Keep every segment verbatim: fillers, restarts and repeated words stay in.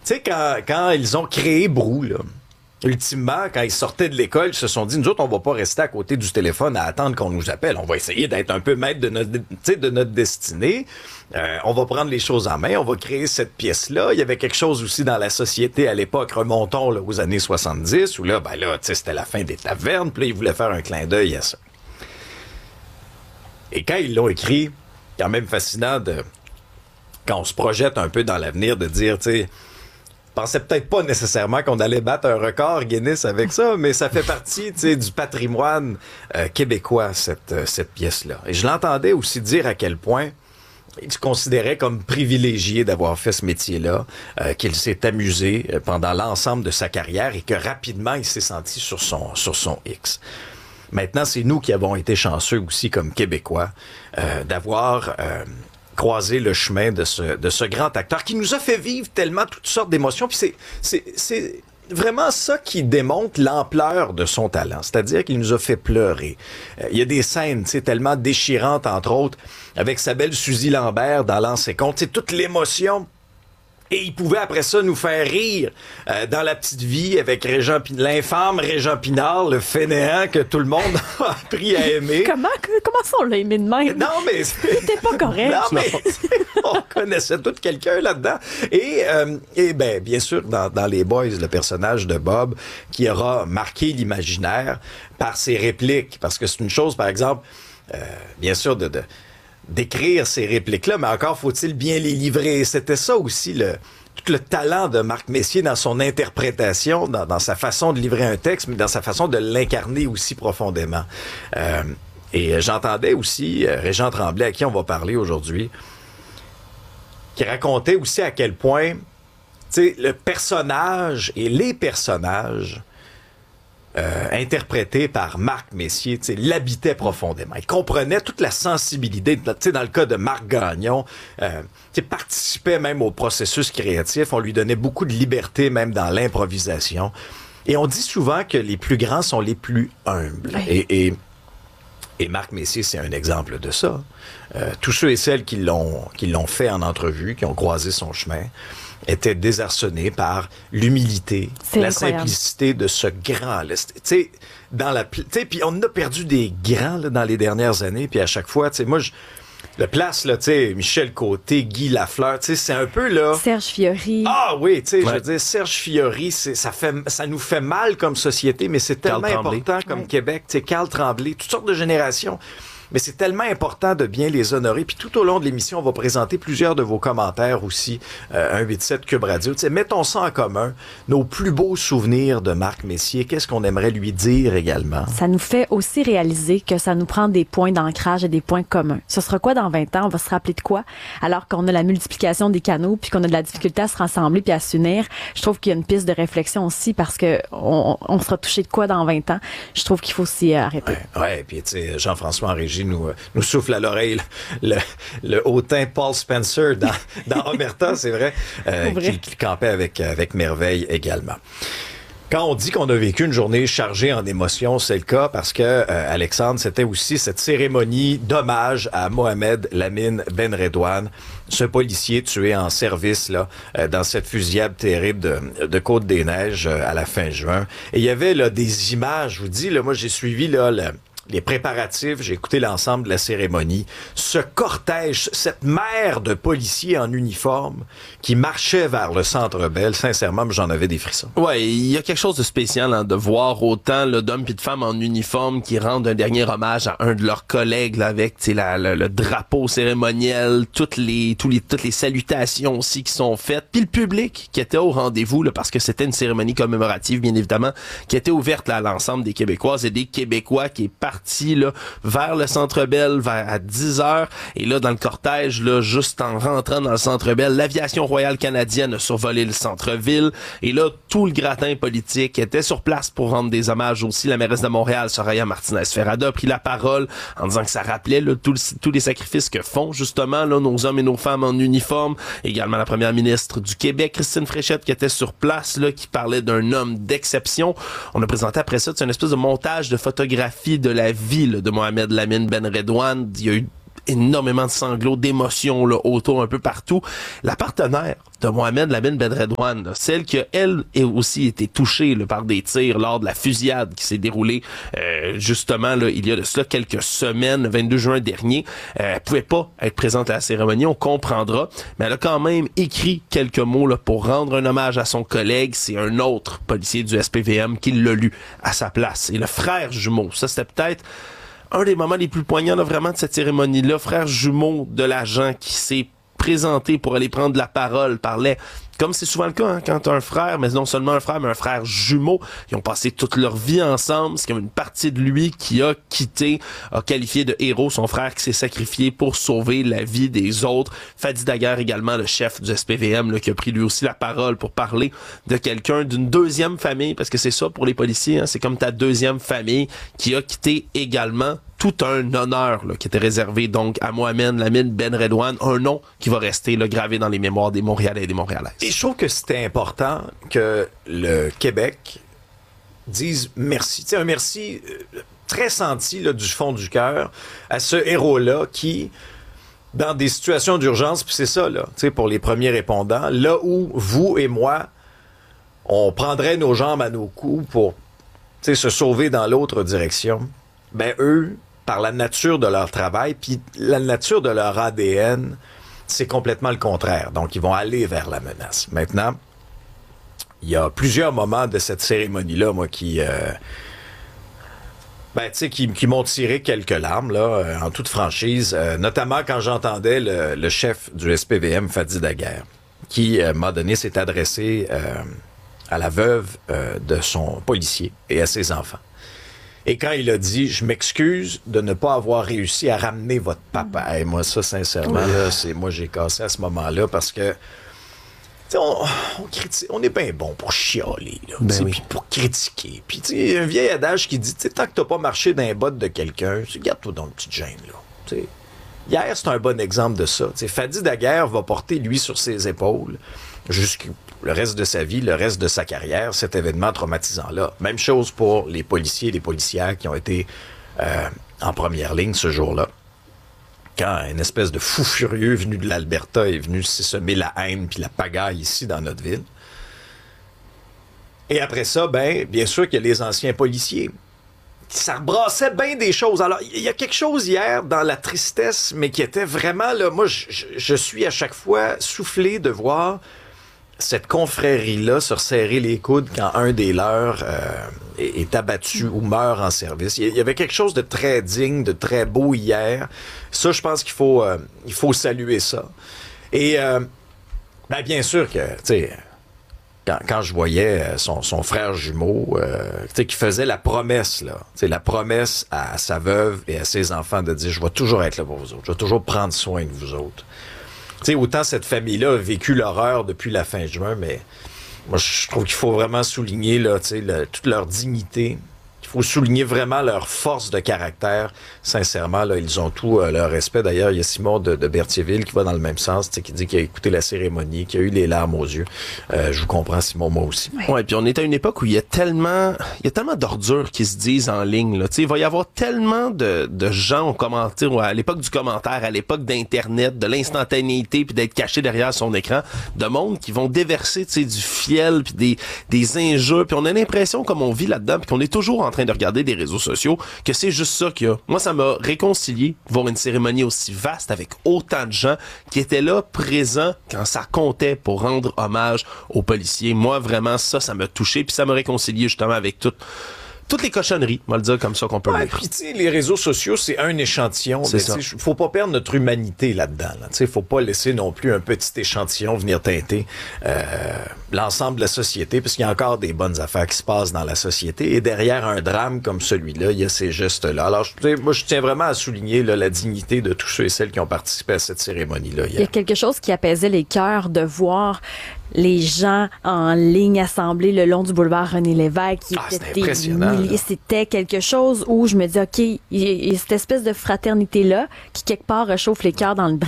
sais, quand, quand ils ont créé Brou, là, ultimement, quand ils sortaient de l'école, ils se sont dit, nous autres, on va pas rester à côté du téléphone à attendre qu'on nous appelle. On va essayer d'être un peu maître de notre, de notre destinée. Euh, on va prendre les choses en main. On va créer cette pièce-là. Il y avait quelque chose aussi dans la société à l'époque, remontons là, aux années soixante-dix, où là, ben là, tu sais, c'était la fin des tavernes. Puis là, ils voulaient faire un clin d'œil à ça. Et quand ils l'ont écrit, quand même fascinant de, quand on se projette un peu dans l'avenir, de dire, tu sais, pensais peut-être pas nécessairement qu'on allait battre un record Guinness avec ça, mais ça fait partie, tu sais, du patrimoine euh, québécois, cette, euh, cette pièce-là. Et je l'entendais aussi dire à quel point il se considérait comme privilégié d'avoir fait ce métier-là, euh, qu'il s'est amusé pendant l'ensemble de sa carrière et que rapidement, il s'est senti sur son, sur son X. Maintenant, c'est nous qui avons été chanceux aussi comme Québécois euh, d'avoir euh, croisé le chemin de ce, de ce grand acteur qui nous a fait vivre tellement toutes sortes d'émotions. Puis c'est, c'est, c'est vraiment ça qui démontre l'ampleur de son talent. C'est-à-dire qu'il nous a fait pleurer. Euh, il y a des scènes, tu sais, tellement déchirantes, entre autres, avec sa belle Suzy Lambert dans L'Anse et Compte. Tu sais, toute l'émotion. Et il pouvait après ça nous faire rire euh, dans La Petite Vie avec Régent Pin- l'infâme Régent Pinard, le fainéant que tout le monde a appris à aimer. Comment, comment ça on l'a aimé de même? Non, mais... C'était pas correct. Non, mais on connaissait tout quelqu'un là-dedans. Et, euh, et ben, bien sûr, dans, dans Les Boys, le personnage de Bob qui aura marqué l'imaginaire par ses répliques. Parce que c'est une chose, par exemple, euh, bien sûr, de... de d'écrire ces répliques-là, mais encore faut-il bien les livrer. C'était ça aussi, le, tout le talent de Marc Messier dans son interprétation, dans, dans sa façon de livrer un texte, mais dans sa façon de l'incarner aussi profondément. Euh, et j'entendais aussi euh, Régent Tremblay, à qui on va parler aujourd'hui, qui racontait aussi à quel point, tu sais, le personnage et les personnages Euh, interprété par Marc Messier, l'habitait profondément. Il comprenait toute la sensibilité. Dans le cas de Marc Gagnon, euh, participait même au processus créatif. On lui donnait beaucoup de liberté, même dans l'improvisation. Et on dit souvent que les plus grands sont les plus humbles. Oui. Et, et, et Marc Messier, c'est un exemple de ça. Euh, tous ceux et celles qui l'ont, qui l'ont fait en entrevue, qui ont croisé son chemin, était désarçonné par l'humilité, c'est la incroyable. Simplicité de ce grand-là. Tu sais, dans la, tu sais, puis on a perdu des grands là, dans les dernières années, puis à chaque fois, tu sais, moi, je, le place là, tu sais, Michel Côté, Guy Lafleur, tu sais, c'est un peu là. Serge Fiori. Ah oui, tu sais, ouais. je veux dire, Serge Fiori, c'est, ça fait, ça nous fait mal comme société, mais c'est tellement important comme ouais. Québec, tu sais, Carl Tremblay, toutes sortes de générations. Mais c'est tellement important de bien les honorer. Puis tout au long de l'émission, on va présenter plusieurs de vos commentaires aussi. Euh, un huit sept Cube Radio. T'sais, mettons ça en commun. Nos plus beaux souvenirs de Marc Messier. Qu'est-ce qu'on aimerait lui dire également? Ça nous fait aussi réaliser que ça nous prend des points d'ancrage et des points communs. Ce sera quoi dans vingt ans? On va se rappeler de quoi? Alors qu'on a la multiplication des canaux puis qu'on a de la difficulté à se rassembler puis à s'unir. Je trouve qu'il y a une piste de réflexion aussi parce que on, on sera touché de quoi dans vingt ans? Je trouve qu'il faut s'y arrêter. Ouais, ouais. Puis tu sais, Jean-François en régie nous, nous souffle à l'oreille le, le hautain Paul Spencer dans, dans Omerta, c'est vrai, euh, vrai. Qui, qui campait avec, avec merveille également. Quand on dit qu'on a vécu une journée chargée en émotions, c'est le cas parce que, euh, Alexandre, c'était aussi cette cérémonie d'hommage à Mohamed Lamine Benredouane, ce policier tué en service là euh, dans cette fusillade terrible de, de Côte-des-Neiges euh, à la fin juin. Et il y avait là des images, je vous dis, là, moi j'ai suivi là le... les préparatifs, j'ai écouté l'ensemble de la cérémonie. Ce cortège, cette mer de policiers en uniforme qui marchait vers le Centre Bell, sincèrement, j'en avais des frissons. Ouais, il y a quelque chose de spécial hein, de voir autant là, d'hommes et de femmes en uniforme qui rendent un dernier hommage à un de leurs collègues là, avec la, le, le drapeau cérémoniel, toutes les, tous les, toutes les salutations aussi qui sont faites, puis le public qui était au rendez-vous là, parce que c'était une cérémonie commémorative, bien évidemment, qui était ouverte là, à l'ensemble des Québécoises et des Québécois qui est parti Parti, là, vers le Centre Bell vers à dix heures et là dans le cortège là juste en rentrant dans le Centre Bell, l'aviation royale canadienne a survolé le centre-ville et là tout le gratin politique était sur place pour rendre des hommages aussi. La mairesse de Montréal, Soraya Martinez-Ferrada, a pris la parole en disant que ça rappelait là, tous tous les sacrifices que font justement là nos hommes et nos femmes en uniforme. Également la première ministre du Québec, Christine Fréchette, qui était sur place là, qui parlait d'un homme d'exception. On a présenté après ça, c'est une espèce de montage de photographie de la vie là, de Mohamed Lamine Benredouane. Il y a eu énormément de sanglots, d'émotions là, autour un peu partout. La partenaire de Mohamed Lamine Benredouane, là, celle qui a, elle, a aussi été touchée là, par des tirs lors de la fusillade qui s'est déroulée euh, justement là, il y a de cela quelques semaines, le vingt-deux juin dernier. Euh, elle pouvait pas être présente à la cérémonie, on comprendra, mais elle a quand même écrit quelques mots là, pour rendre un hommage à son collègue. C'est un autre policier du S P V M qui l'a lu à sa place. Et le frère jumeau, ça c'était peut-être un des moments les plus poignants là, vraiment de cette cérémonie-là, frère jumeau de l'agent qui s'est présenté pour aller prendre la parole, parlait, comme c'est souvent le cas hein, quand t'as un frère, mais non seulement un frère, mais un frère jumeau. Ils ont passé toute leur vie ensemble. C'est comme une partie de lui qui a quitté, a qualifié de héros son frère qui s'est sacrifié pour sauver la vie des autres. Fadi Daguerre également, le chef du S P V M, là, qui a pris lui aussi la parole pour parler de quelqu'un d'une deuxième famille, parce que c'est ça pour les policiers, hein, c'est comme ta deuxième famille qui a quitté également. Tout un honneur là, qui était réservé donc à Mohamed Lamine Benredouane, un nom qui va rester là, gravé dans les mémoires des Montréalais et des Montréalaises. Et je trouve que c'était important que le Québec dise merci. Tu sais, un merci euh, très senti là, du fond du cœur à ce héros-là qui, dans des situations d'urgence, puis c'est ça, là, tu sais, pour les premiers répondants, là où vous et moi, on prendrait nos jambes à nos coups pour tu sais, se sauver dans l'autre direction, ben eux, par la nature de leur travail, puis la nature de leur A D N, c'est complètement le contraire. Donc, ils vont aller vers la menace. Maintenant, il y a plusieurs moments de cette cérémonie-là, moi, qui... Euh, ben, tu sais, qui, qui m'ont tiré quelques larmes, là, euh, en toute franchise, euh, notamment quand j'entendais le, le chef du S P V M, Fadi Daguerre, qui, euh, m'a donné, s'est adressé euh, à la veuve euh, de son policier et à ses enfants. Et quand il a dit « Je m'excuse de ne pas avoir réussi à ramener votre papa. Hey, » moi, ça, sincèrement, là, c'est, moi, j'ai cassé à ce moment-là parce que on, on, critique, on est bien bon pour chialer, là, ben oui. Puis pour critiquer. Puis il y a un vieil adage qui dit « Tant que t'as pas marché dans les bottes de quelqu'un, garde-toi dans une petite gêne. » là. T'sais. Hier, c'est un bon exemple de ça. T'sais, Fadi Daguerre va porter, lui, sur ses épaules, jusqu'au le reste de sa vie, le reste de sa carrière, cet événement traumatisant-là. Même chose pour les policiers et les policières qui ont été euh, en première ligne ce jour-là. Quand une espèce de fou furieux venu de l'Alberta est venu semer la haine puis la pagaille ici dans notre ville. Et après ça, ben, bien sûr qu'il y a les anciens policiers. Ça rebrassait bien des choses. Alors, il y a quelque chose hier dans la tristesse, mais qui était vraiment, là, moi, je, je suis à chaque fois soufflé de voir cette confrérie-là se resserrer les coudes quand un des leurs euh, est, est abattu ou meurt en service. Il y avait quelque chose de très digne, de très beau hier. Ça, je pense qu'il faut, euh, il faut saluer ça. Et euh, ben, bien sûr que, tu sais, quand, quand je voyais son, son frère jumeau, euh, tu sais, qui faisait la promesse, là, tu sais, la promesse à sa veuve et à ses enfants de dire « Je vais toujours être là pour vous autres. Je vais toujours prendre soin de vous autres. » Tu sais, autant cette famille-là a vécu l'horreur depuis la fin juin, mais moi, je trouve qu'il faut vraiment souligner là, tu sais, le, toute leur dignité. Il faut souligner vraiment leur force de caractère. Sincèrement, là, ils ont tout euh, leur respect. D'ailleurs, il y a Simon de, de Berthierville qui va dans le même sens, qui dit qu'il a écouté la cérémonie, qui a eu les larmes aux yeux. Euh, je vous comprends, Simon, moi aussi. Oui, ouais, puis on est à une époque où il y a tellement, il y a tellement d'ordures qui se disent en ligne. Là. Il va y avoir tellement de, de gens au commentaire, à l'époque du commentaire, à l'époque d'Internet, de l'instantanéité, puis d'être caché derrière son écran, de monde qui vont déverser du fiel, puis des, des injures. Puis on a l'impression, comme on vit là-dedans, puis qu'on est toujours en train de regarder des réseaux sociaux, que c'est juste ça qu'il y a. Moi, ça m'a réconcilié de voir une cérémonie aussi vaste avec autant de gens qui étaient là, présents, quand ça comptait pour rendre hommage aux policiers. Moi, vraiment, ça, ça m'a touché, puis ça m'a réconcilié justement avec tout. Toutes les cochonneries, on va le dire comme ça qu'on peut ouais, le dire. Puis, tu sais, les réseaux sociaux, c'est un échantillon. C'est mais il faut pas perdre notre humanité là-dedans. Là. Tu sais, faut pas laisser non plus un petit échantillon venir teinter euh, l'ensemble de la société, parce qu'il y a encore des bonnes affaires qui se passent dans la société. Et derrière un drame comme celui-là, il y a ces gestes-là. Alors, tu sais, moi, je tiens vraiment à souligner là, la dignité de tous ceux et celles qui ont participé à cette cérémonie-là hier. Il y a quelque chose qui apaisait les cœurs de voir les gens en ligne assemblés le long du boulevard René-Lévesque. Qui ah, étaient c'était impressionnant. Milliers. C'était quelque chose où je me dis, OK, il y a cette espèce de fraternité-là qui, quelque part, réchauffe les cœurs dans le drame.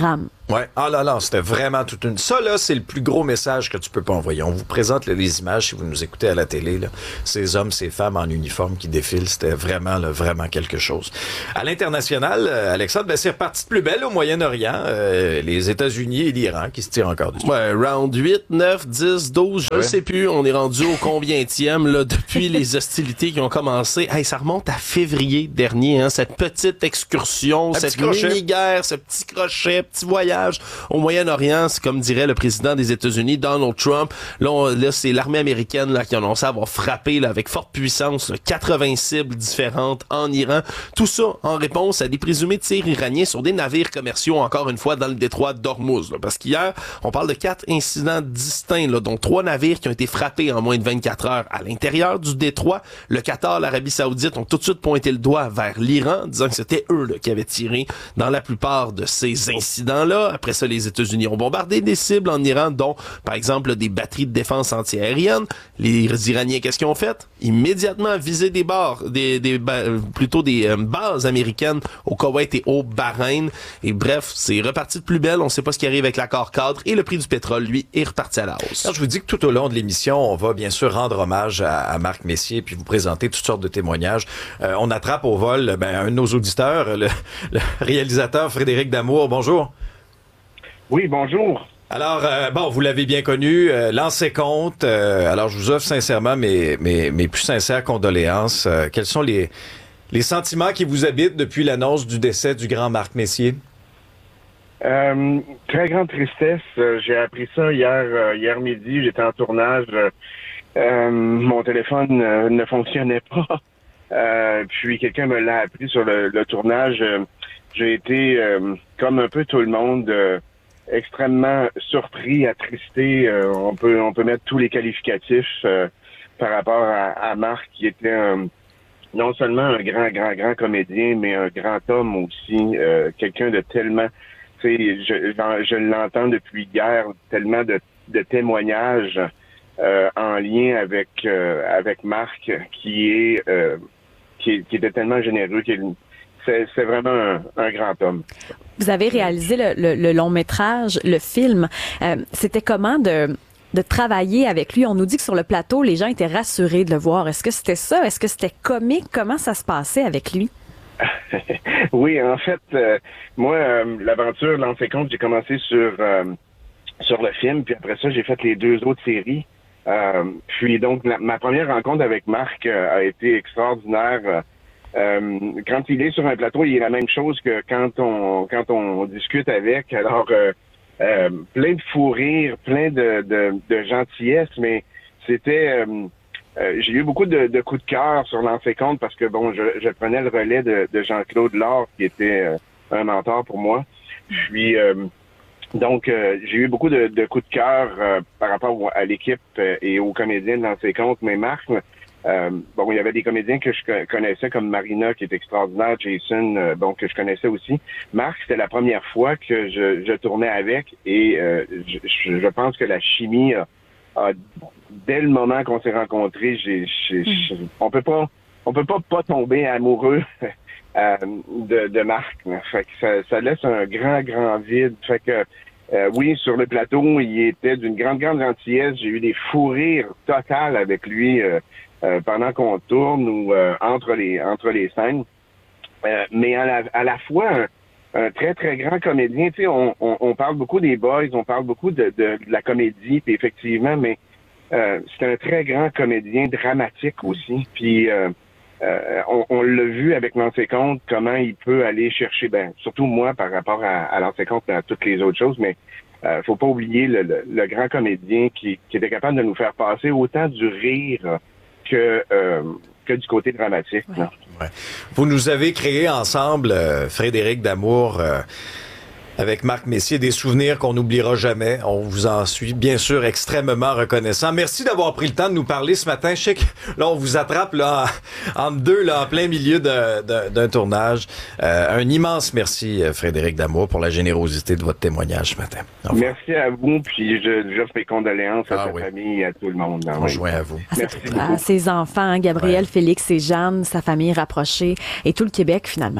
Ouais. Ah là là, c'était vraiment toute une... Ça, là, c'est le plus gros message que tu peux pas envoyer. On vous présente là, les images, si vous nous écoutez à la télé, là. Ces hommes, ces femmes en uniforme qui défilent, c'était vraiment, là, vraiment quelque chose. À l'international, euh, Alexandre, ben, c'est reparti de plus belle au Moyen-Orient. Euh, les États-Unis et l'Iran qui se tirent encore dessus. Ouais, round huit, neuf, dix, douze, je ne ouais. sais plus. On est rendu au combientième, là, depuis les hostilités qui ont commencé. Hey, ça remonte à février dernier, hein, cette petite excursion, Un cette petit mini-guerre, ce petit crochet, petit voyage au Moyen-Orient, c'est comme dirait le président des États-Unis, Donald Trump. Là, on, là c'est l'armée américaine là, qui a annoncé avoir frappé là, avec forte puissance là, quatre-vingts cibles différentes en Iran. Tout ça en réponse à des présumés tirs iraniens sur des navires commerciaux, encore une fois, dans le détroit d'Ormuz. Là, parce qu'hier, on parle de quatre incidents distincts, là, dont trois navires qui ont été frappés en moins de vingt-quatre heures à l'intérieur du détroit. Le Qatar, l'Arabie Saoudite ont tout de suite pointé le doigt vers l'Iran, disant que c'était eux là, qui avaient tiré dans la plupart de ces incidents-là. Après ça, les États-Unis ont bombardé des cibles en Iran, dont, par exemple, des batteries de défense antiaérienne. Les Iraniens, qu'est-ce qu'ils ont fait? Immédiatement visé des bars, des, des plutôt des euh, bases américaines au Koweït et au Bahreïn. Et bref, c'est reparti de plus belle. On ne sait pas ce qui arrive avec l'accord cadre. Et le prix du pétrole, lui, est reparti à la hausse. Alors, je vous dis que tout au long de l'émission, on va bien sûr rendre hommage à, à Marc Messier puis vous présenter toutes sortes de témoignages. Euh, on attrape au vol ben, un de nos auditeurs, le, le réalisateur Frédéric Damour. Bonjour. Oui, bonjour. Alors, euh, bon, vous l'avez bien connu, euh, lancez compte. Euh, alors, je vous offre sincèrement mes, mes, mes plus sincères condoléances. Euh, quels sont les, les sentiments qui vous habitent depuis l'annonce du décès du grand Marc Messier? Euh, très grande tristesse. Euh, j'ai appris ça hier, euh, hier midi. J'étais en tournage. Euh, mon téléphone euh, ne fonctionnait pas. Euh, puis quelqu'un me l'a appris sur le, le tournage. Euh, j'ai été, euh, comme un peu tout le monde, euh, extrêmement surpris, attristé. Euh, on peut on peut mettre tous les qualificatifs euh, par rapport à, à Marc, qui était un, non seulement un grand, grand, grand comédien, mais un grand homme aussi. Euh, quelqu'un de tellement... Tu sais, je, je, je l'entends depuis hier, tellement de, de témoignages euh, en lien avec euh, avec Marc, qui est, euh, qui est qui était tellement généreux, qui est, c'est, c'est vraiment un, un grand homme. Vous avez réalisé le, le, le long métrage, le film. Euh, c'était comment de, de travailler avec lui? On nous dit que sur le plateau, les gens étaient rassurés de le voir. Est-ce que c'était ça? Est-ce que c'était comique? Comment ça se passait avec lui? Oui, en fait, euh, moi, euh, l'aventure Lancez compte, j'ai commencé sur euh, sur le film, puis après ça, j'ai fait les deux autres séries. Euh, puis donc, la, ma première rencontre avec Marc euh, a été extraordinaire. Euh, Euh, quand il est sur un plateau, il est la même chose que quand on quand on discute avec. Alors, euh, euh, plein de fou rire, plein de, de, de gentillesse, mais c'était... Euh, euh, j'ai eu beaucoup de, de coups de cœur sur Lancez compte parce que, bon, je, je prenais le relais de, de Jean-Claude Laure, qui était euh, un mentor pour moi. Puis, euh, donc, euh, j'ai eu beaucoup de, de coups de cœur euh, par rapport à l'équipe euh, et aux comédiens de Lancez compte, mais Marc... Euh, bon, il y avait des comédiens que je connaissais comme Marina, qui est extraordinaire, Jason, euh, bon, que je connaissais aussi. Marc, c'était la première fois que je, je tournais avec et euh, je, je pense que la chimie a, a dès le moment qu'on s'est rencontrés, j'ai, j'ai, j'ai, on peut pas, on peut pas pas tomber amoureux euh, de, de Marc. Fait que ça, ça laisse un grand, grand vide. Fait que euh, oui, sur le plateau, il était d'une grande, grande gentillesse. J'ai eu des fous rires totales avec lui. Euh, Euh, pendant qu'on tourne ou euh, entre les entre les scènes, euh, mais à la, à la fois un, un très très grand comédien. Tu sais, on, on, on parle beaucoup des Boys, on parle beaucoup de, de, de la comédie, puis effectivement, mais euh, c'est un très grand comédien dramatique aussi. Puis euh, euh, on, on l'a vu avec Lancez compte, comment il peut aller chercher, ben surtout moi par rapport à, à Lancez compte et à toutes les autres choses, mais euh, faut pas oublier le, le, le grand comédien qui, qui était capable de nous faire passer autant du rire que, euh, que du côté dramatique. Ouais. Ouais. Vous nous avez créé ensemble, euh, Frédéric Damour, euh, avec Marc Messier, des souvenirs qu'on n'oubliera jamais. On vous en suis bien sûr extrêmement reconnaissant. Merci d'avoir pris le temps de nous parler ce matin. Je sais que là, on vous attrape là en, entre deux, là, en plein milieu de, de, d'un tournage. Euh, un immense merci, Frédéric Damour, pour la générosité de votre témoignage ce matin. Merci à vous, puis je, j'offre mes condoléances à ah, sa oui. famille et à tout le monde. On joint à vous. À, Merci sa, beaucoup. à ses enfants, Gabriel, ouais. Félix et Jeanne, sa famille rapprochée et tout le Québec finalement. Ouais.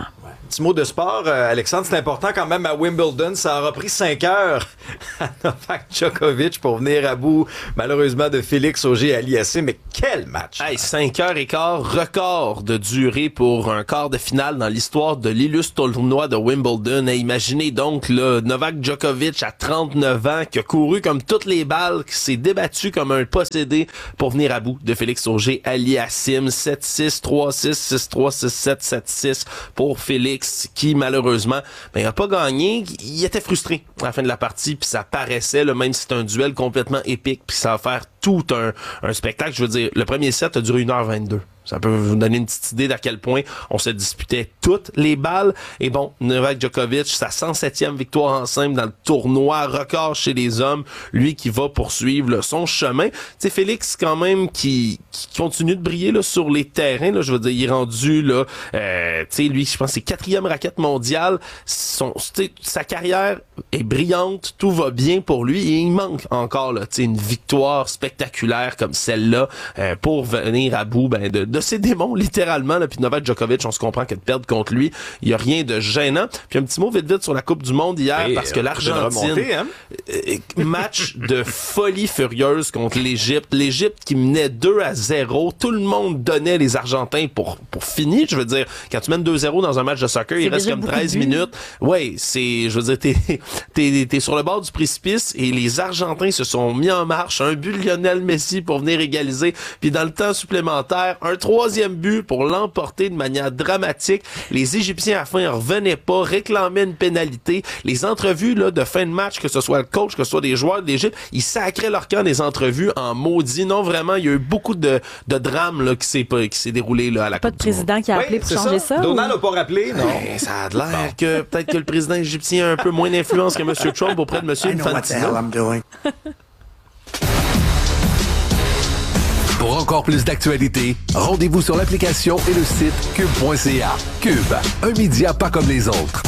Petit mot de sport, euh, Alexandre, c'est important quand même à Wimbledon. Ça aura pris cinq heures à Novak Djokovic pour venir à bout, malheureusement, de Félix Auger-Aliassime. Mais quel match! Hey, cinq heures et quart, record de durée pour un quart de finale dans l'histoire de l'illustre tournoi de Wimbledon. Et imaginez donc là, Novak Djokovic à trente-neuf ans, qui a couru comme toutes les balles, qui s'est débattu comme un possédé pour venir à bout de Félix Auger-Aliassime. sept six, trois six, six trois, six sept, sept six pour Félix, qui malheureusement ben, a pas gagné. Il était frustré à la fin de la partie, puis ça paraissait, là, même si c'est un duel complètement épique, puis ça va faire tout un, un spectacle. Je veux dire, le premier set a duré une heure vingt-deux. Ça peut vous donner une petite idée d'à quel point on se disputait toutes les balles. Et bon, Novak Djokovic, sa cent septième victoire en simple dans le tournoi, record chez les hommes, lui qui va poursuivre là, son chemin. Tu sais, Félix quand même qui, qui continue de briller là, sur les terrains. Là, je veux dire, il est rendu là, euh, tu sais, lui, je pense, c'est quatrième raquette mondiale. Son, sa carrière est brillante, tout va bien pour lui. Et il manque encore là, tu sais, une victoire spectaculaire comme celle-là euh, pour venir à bout ben, de, de ses démons, littéralement. Là. Puis Novak Djokovic, on se comprend que de perdre contre lui, il y a rien de gênant. Puis un petit mot vite vite sur la Coupe du Monde hier, et parce que l'Argentine, remonter, hein? euh, match de folie furieuse contre l'Égypte. L'Égypte qui menait deux à zéro. Tout le monde donnait les Argentins pour pour finir. Je veux dire, quand tu mènes deux zéro dans un match de soccer, c'est il reste comme treize minutes. Ouais, c'est, je veux dire, t'es, t'es, t'es sur le bord du précipice et les Argentins se sont mis en marche. Un but de Lionel Messi pour venir égaliser. Puis dans le temps supplémentaire, un troisième but pour l'emporter de manière dramatique. Les Égyptiens à la fin revenaient pas, réclamaient une pénalité. Les entrevues là de fin de match, que ce soit le coach, que ce soit des joueurs de l'Égypte, ils sacraient leur camp des entrevues en maudit. Non, vraiment, il y a eu beaucoup de, de drames là, qui s'est qui s'est déroulé là à la Pas Coupe de président du qui a appelé oui, pour changer ça. ça Donald ou... n'a pas rappelé, non? Ben, ça a l'air bon. que peut-être que le président égyptien a un peu moins d'influence que M. Trump auprès de M. Infantino. Pour encore plus d'actualités, rendez-vous sur l'application et le site cube point c a. Cube, un média pas comme les autres.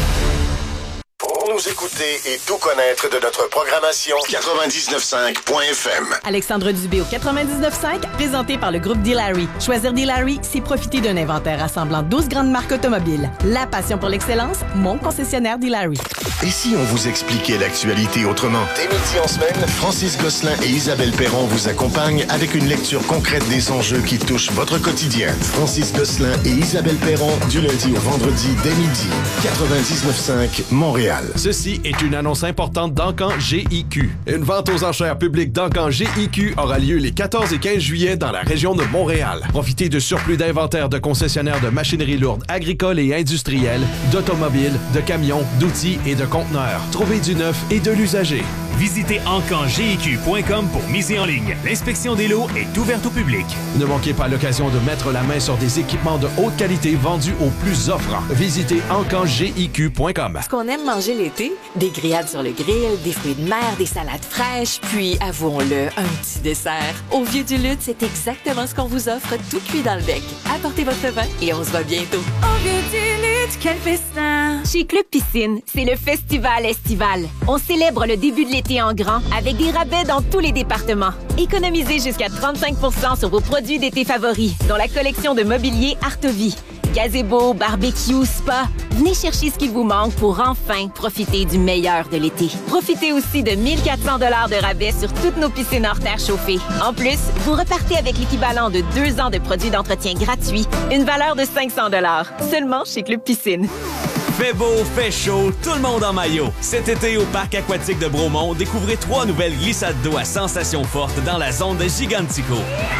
Pour nous écouter et tout connaître de notre programmation, quatre-vingt-dix-neuf cinq point f m. Alexandre Dubé au quatre-vingt-dix-neuf cinq, présenté par le groupe D-Larry. Choisir D-Larry, c'est profiter d'un inventaire rassemblant douze grandes marques automobiles. La passion pour l'excellence, mon concessionnaire D-Larry. Et si on vous expliquait l'actualité autrement? Dès midi en semaine, Francis Gosselin et Isabelle Perron vous accompagnent avec une lecture concrète des enjeux qui touchent votre quotidien. Francis Gosselin et Isabelle Perron, du lundi au vendredi dès midi. quatre-vingt-dix-neuf cinq, Montréal. Ceci est une annonce importante d'Encan G I Q. Une vente aux enchères publiques d'Encan G I Q aura lieu les quatorze et quinze juillet dans la région de Montréal. Profitez de surplus d'inventaire de concessionnaires de machinerie lourde agricole et industrielle, d'automobiles, de camions, d'outils et de conteneurs. Trouvez du neuf et de l'usager. Visitez encan g i q point com pour miser en ligne. L'inspection des lots est ouverte au public. Ne manquez pas l'occasion de mettre la main sur des équipements de haute qualité vendus au plus offrant. Visitez encan g i q point com. Ce qu'on aime manger l'été, des grillades sur le grill, des fruits de mer, des salades fraîches, puis, avouons-le, un petit dessert. Au Vieux du Lutte, c'est exactement ce qu'on vous offre, tout cuit dans le bec. Apportez votre vin et on se voit bientôt. Au Vieux du Lutte, quel festin! Chez Club Piscine, c'est le festival estival. On célèbre le début de l'été en grand avec des rabais dans tous les départements. Économisez jusqu'à trente-cinq pour cent sur vos produits d'été favoris, dont la collection de mobilier Artovie. Gazebo, barbecue, spa. Venez chercher ce qu'il vous manque pour enfin profiter du meilleur de l'été. Profitez aussi de mille quatre cents dollars de rabais sur toutes nos piscines hors terre chauffées. En plus, vous repartez avec l'équivalent de deux ans de produits d'entretien gratuits, une valeur de cinq cents dollars, seulement chez Club Piscine. Fait beau, fait chaud, tout le monde en maillot. Cet été, au parc aquatique de Bromont, découvrez trois nouvelles glissades d'eau à sensations fortes dans la zone de Gigantico.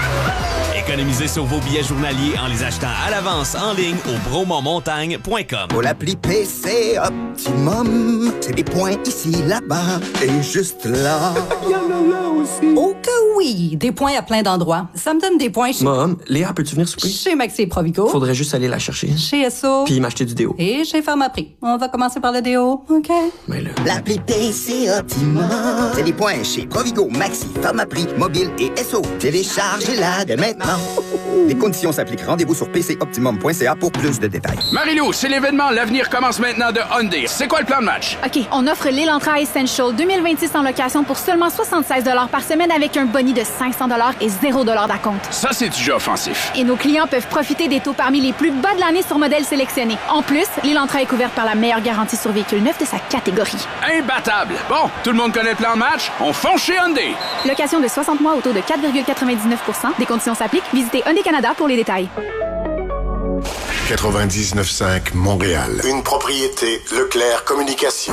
Économisez sur vos billets journaliers en les achetant à l'avance en ligne au bromont montagne point com. Pour l'appli P C Optimum, c'est des points ici, là-bas et juste là. Il y en a là aussi. Oh que oui! Des points à plein d'endroits. Ça me donne des points chez... Mom, Léa, peux-tu venir souper? Chez Maxi et Provigo. Faudrait juste aller la chercher. Chez S O. Puis m'acheter du déo. Et chez Pharmaprix. On va commencer par le déo, OK? Mais là... L'appli P C Optimum, c'est des points chez Provigo, Maxi, Pharmaprix, Mobile et S O. Téléchargez-la dès maintenant. Les conditions s'appliquent. Rendez-vous sur p c optimum point c a pour plus de détails. Marie-Lou, c'est l'événement L'avenir commence maintenant de Hyundai. C'est quoi le plan de match? OK, on offre l'Elantra Essential deux mille vingt-six en location pour seulement soixante-seize dollars par par semaine avec un boni de cinq cents dollars et zéro dollar d'acompte. Ça, c'est du jeu offensif. Et nos clients peuvent profiter des taux parmi les plus bas de l'année sur modèles sélectionnés. En plus, l'Elantra est couverte par la meilleure garantie sur véhicule neuf de sa catégorie. Imbattable! Bon, tout le monde connaît le plan de match? On fonce chez Hyundai! Location de soixante mois au taux de quatre virgule quatre-vingt-dix-neuf pour cent. Des conditions s'appliquent. Visitez Hyundai Canada pour les détails. quatre-vingt-dix-neuf cinq Montréal. Une propriété Leclerc Communication.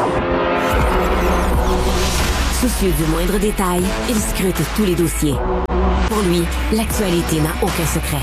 Soucieux du moindre détail, il scrute tous les dossiers. Pour lui, l'actualité n'a aucun secret.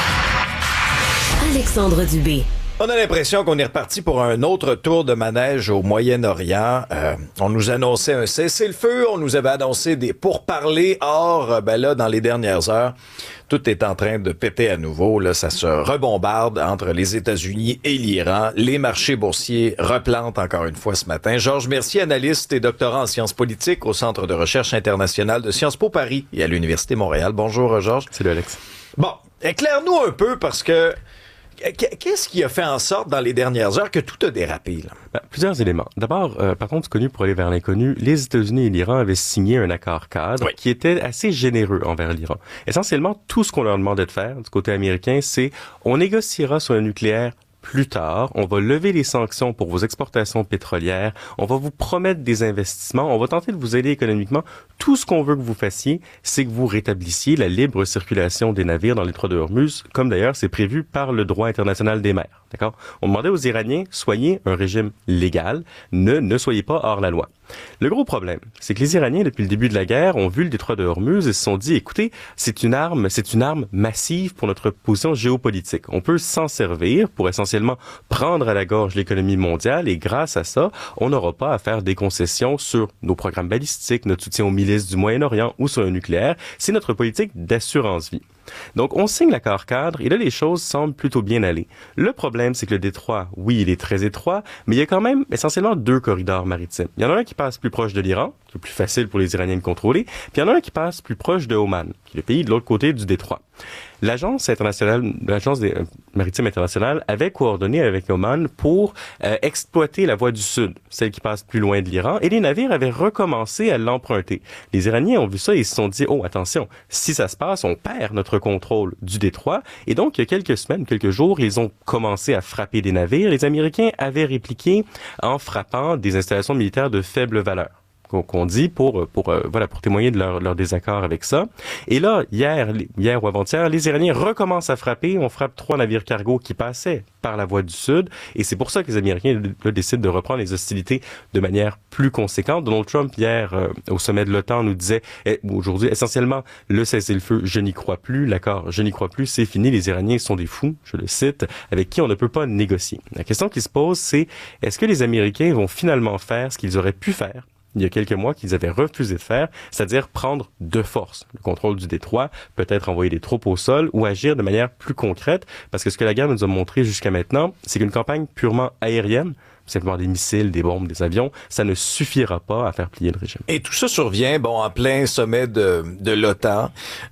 Alexandre Dubé. On a l'impression qu'on est reparti pour un autre tour de manège au Moyen-Orient. Euh, on nous annonçait un cessez-le-feu, on nous avait annoncé des pourparlers. Or, ben là, dans les dernières heures, tout est en train de péter à nouveau. Là, ça se rebombarde entre les États-Unis et l'Iran. Les marchés boursiers replantent encore une fois ce matin. Georges Mercier, analyste et doctorant en sciences politiques au Centre de recherche internationale de Sciences Po Paris et à l'Université Montréal. Bonjour, Georges. Salut, Alex. Bon, éclaire-nous un peu parce que qu'est-ce qui a fait en sorte dans les dernières heures que tout a dérapé, là? Ben, plusieurs éléments. D'abord, euh, par contre, connu pour aller vers l'inconnu, les États-Unis et l'Iran avaient signé un accord cadre oui. qui était assez généreux envers l'Iran. Essentiellement, tout ce qu'on leur demandait de faire du côté américain, c'est on négociera sur le nucléaire plus tard, on va lever les sanctions pour vos exportations pétrolières, on va vous promettre des investissements, on va tenter de vous aider économiquement. Tout ce qu'on veut que vous fassiez, c'est que vous rétablissiez la libre circulation des navires dans l'étroit de Hormuz, comme d'ailleurs c'est prévu par le droit international des mers. D'accord? On demandait aux Iraniens, soyez un régime légal, ne, ne soyez pas hors la loi. Le gros problème, c'est que les Iraniens, depuis le début de la guerre, ont vu le détroit de Hormuz et se sont dit, écoutez, c'est une arme, c'est une arme massive pour notre position géopolitique. On peut s'en servir pour essentiellement prendre à la gorge l'économie mondiale et grâce à ça, on n'aura pas à faire des concessions sur nos programmes balistiques, notre soutien aux milices du Moyen-Orient ou sur le nucléaire. C'est notre politique d'assurance-vie. Donc, on signe l'accord cadre et là, les choses semblent plutôt bien aller. Le problème, c'est que le détroit, oui, il est très étroit, mais il y a quand même essentiellement deux corridors maritimes. Il y en a un qui passe plus proche de l'Iran, qui est plus facile pour les Iraniens de contrôler, puis il y en a un qui passe plus proche de Oman, qui est le pays de l'autre côté du détroit. L'agence internationale, l'agence des, euh, maritime internationale avait coordonné avec Oman pour euh, exploiter la voie du Sud, celle qui passe plus loin de l'Iran, et les navires avaient recommencé à l'emprunter. Les Iraniens ont vu ça et ils se sont dit, oh, attention, si ça se passe, on perd notre contrôle du détroit. Et donc, il y a quelques semaines, quelques jours, ils ont commencé à frapper des navires. Les Américains avaient répliqué en frappant des installations militaires de faible valeur. qu'on dit pour pour euh, voilà pour témoigner de leur, leur désaccord avec ça. Et là hier hier ou avant-hier, les Iraniens recommencent à frapper. On frappe trois navires cargo qui passaient par la voie du Sud et c'est pour ça que les Américains là, décident de reprendre les hostilités de manière plus conséquente. Donald Trump hier euh, au sommet de l'OTAN nous disait eh, aujourd'hui essentiellement le cessez-le-feu, je n'y crois plus. L'accord, je n'y crois plus, c'est fini. Les Iraniens sont des fous, je le cite, avec qui on ne peut pas négocier. La question qui se pose, c'est est-ce que les Américains vont finalement faire ce qu'ils auraient pu faire il y a quelques mois qu'ils avaient refusé de faire, c'est-à-dire prendre de force le contrôle du détroit, peut-être envoyer des troupes au sol ou agir de manière plus concrète, parce que ce que la guerre nous a montré jusqu'à maintenant, c'est qu'une campagne purement aérienne, simplement des missiles, des bombes, des avions, ça ne suffira pas à faire plier le régime. Et tout ça survient, bon, en plein sommet de, de l'OTAN.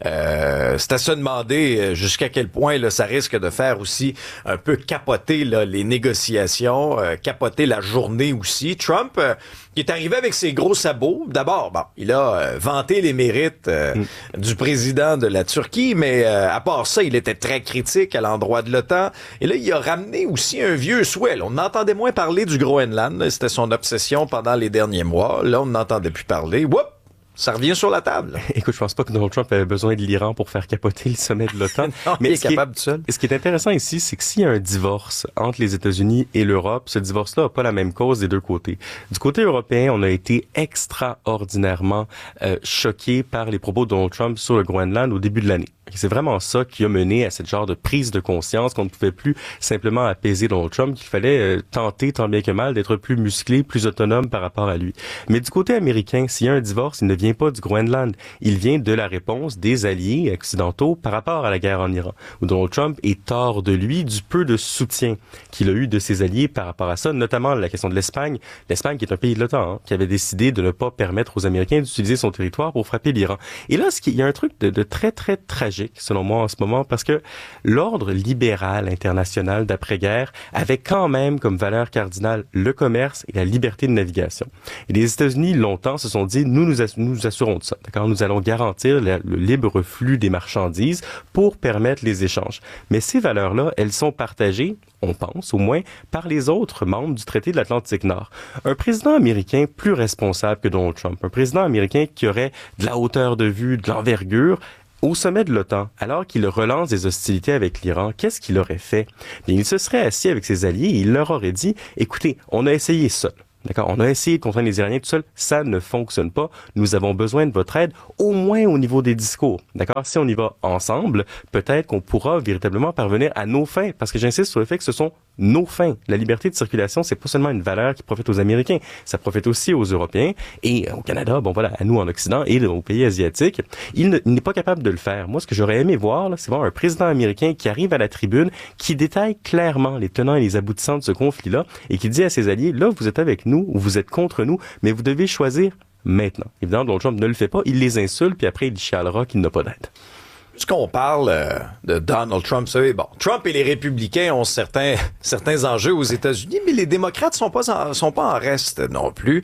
Euh, c'est à se demander jusqu'à quel point là, ça risque de faire aussi un peu capoter là, les négociations, euh, capoter la journée aussi. Trump, euh, qui est arrivé avec ses gros sabots. D'abord, bon, il a euh, vanté les mérites euh, mm. du président de la Turquie, mais euh, à part ça, il était très critique à l'endroit de l'OTAN. Et là, il a ramené aussi un vieux souhait. Là, on entendait moins parler du Groenland. C'était son obsession pendant les derniers mois. Là, on n'entendait plus parler. Whoop! Ça revient sur la table. Écoute, je pense pas que Donald Trump avait besoin de l'Iran pour faire capoter le sommet de l'OTAN. non, mais il est ce capable qui est, tout seul. Ce qui est intéressant ici, c'est que s'il y a un divorce entre les États-Unis et l'Europe, ce divorce-là n'a pas la même cause des deux côtés. Du côté européen, on a été extraordinairement euh, choqués par les propos de Donald Trump sur le Groenland au début de l'année. Et c'est vraiment ça qui a mené à cette genre de prise de conscience qu'on ne pouvait plus simplement apaiser Donald Trump, qu'il fallait euh, tenter, tant bien que mal, d'être plus musclé, plus autonome par rapport à lui. Mais du côté américain, s'il y a un divorce, il ne vient pas du Groenland. Il vient de la réponse des alliés occidentaux par rapport à la guerre en Iran, où Donald Trump est hors de lui du peu de soutien qu'il a eu de ses alliés par rapport à ça, notamment la question de l'Espagne. L'Espagne qui est un pays de l'OTAN, hein, qui avait décidé de ne pas permettre aux Américains d'utiliser son territoire pour frapper l'Iran. Et là, il y a un truc de, de très, très tragique, selon moi, en ce moment, parce que l'ordre libéral international d'après-guerre avait quand même comme valeur cardinale le commerce et la liberté de navigation. Et les États-Unis, longtemps, se sont dit, nous, nous, nous nous assurons de ça. D'accord? Nous allons garantir la, le libre flux des marchandises pour permettre les échanges. Mais ces valeurs-là, elles sont partagées, on pense au moins, par les autres membres du traité de l'Atlantique Nord. Un président américain plus responsable que Donald Trump, un président américain qui aurait de la hauteur de vue, de l'envergure, au sommet de l'OTAN, alors qu'il relance des hostilités avec l'Iran, qu'est-ce qu'il aurait fait? Bien, il se serait assis avec ses alliés et il leur aurait dit, écoutez, on a essayé ça. D'accord? On a essayé de contraindre les Iraniens tout seul. Ça ne fonctionne pas. Nous avons besoin de votre aide, au moins au niveau des discours. D'accord? Si on y va ensemble, peut-être qu'on pourra véritablement parvenir à nos fins. Parce que j'insiste sur le fait que ce sont nos fins. La liberté de circulation, c'est pas seulement une valeur qui profite aux Américains. Ça profite aussi aux Européens et au Canada, bon voilà, à nous en Occident et aux pays asiatiques. Il, ne, il n'est pas capable de le faire. Moi, ce que j'aurais aimé voir, là, c'est voir un président américain qui arrive à la tribune, qui détaille clairement les tenants et les aboutissants de ce conflit-là et qui dit à ses alliés, là, vous êtes avec nous ou vous êtes contre nous, mais vous devez choisir maintenant. Évidemment, Donald Trump ne le fait pas. Il les insulte, puis après, il chialera qu'il n'a pas d'aide. Puisqu'on parle euh, de Donald Trump, vous savez, bon, Trump et les républicains ont certains certains enjeux aux États-Unis, mais les démocrates sont pas en, sont pas en reste non plus.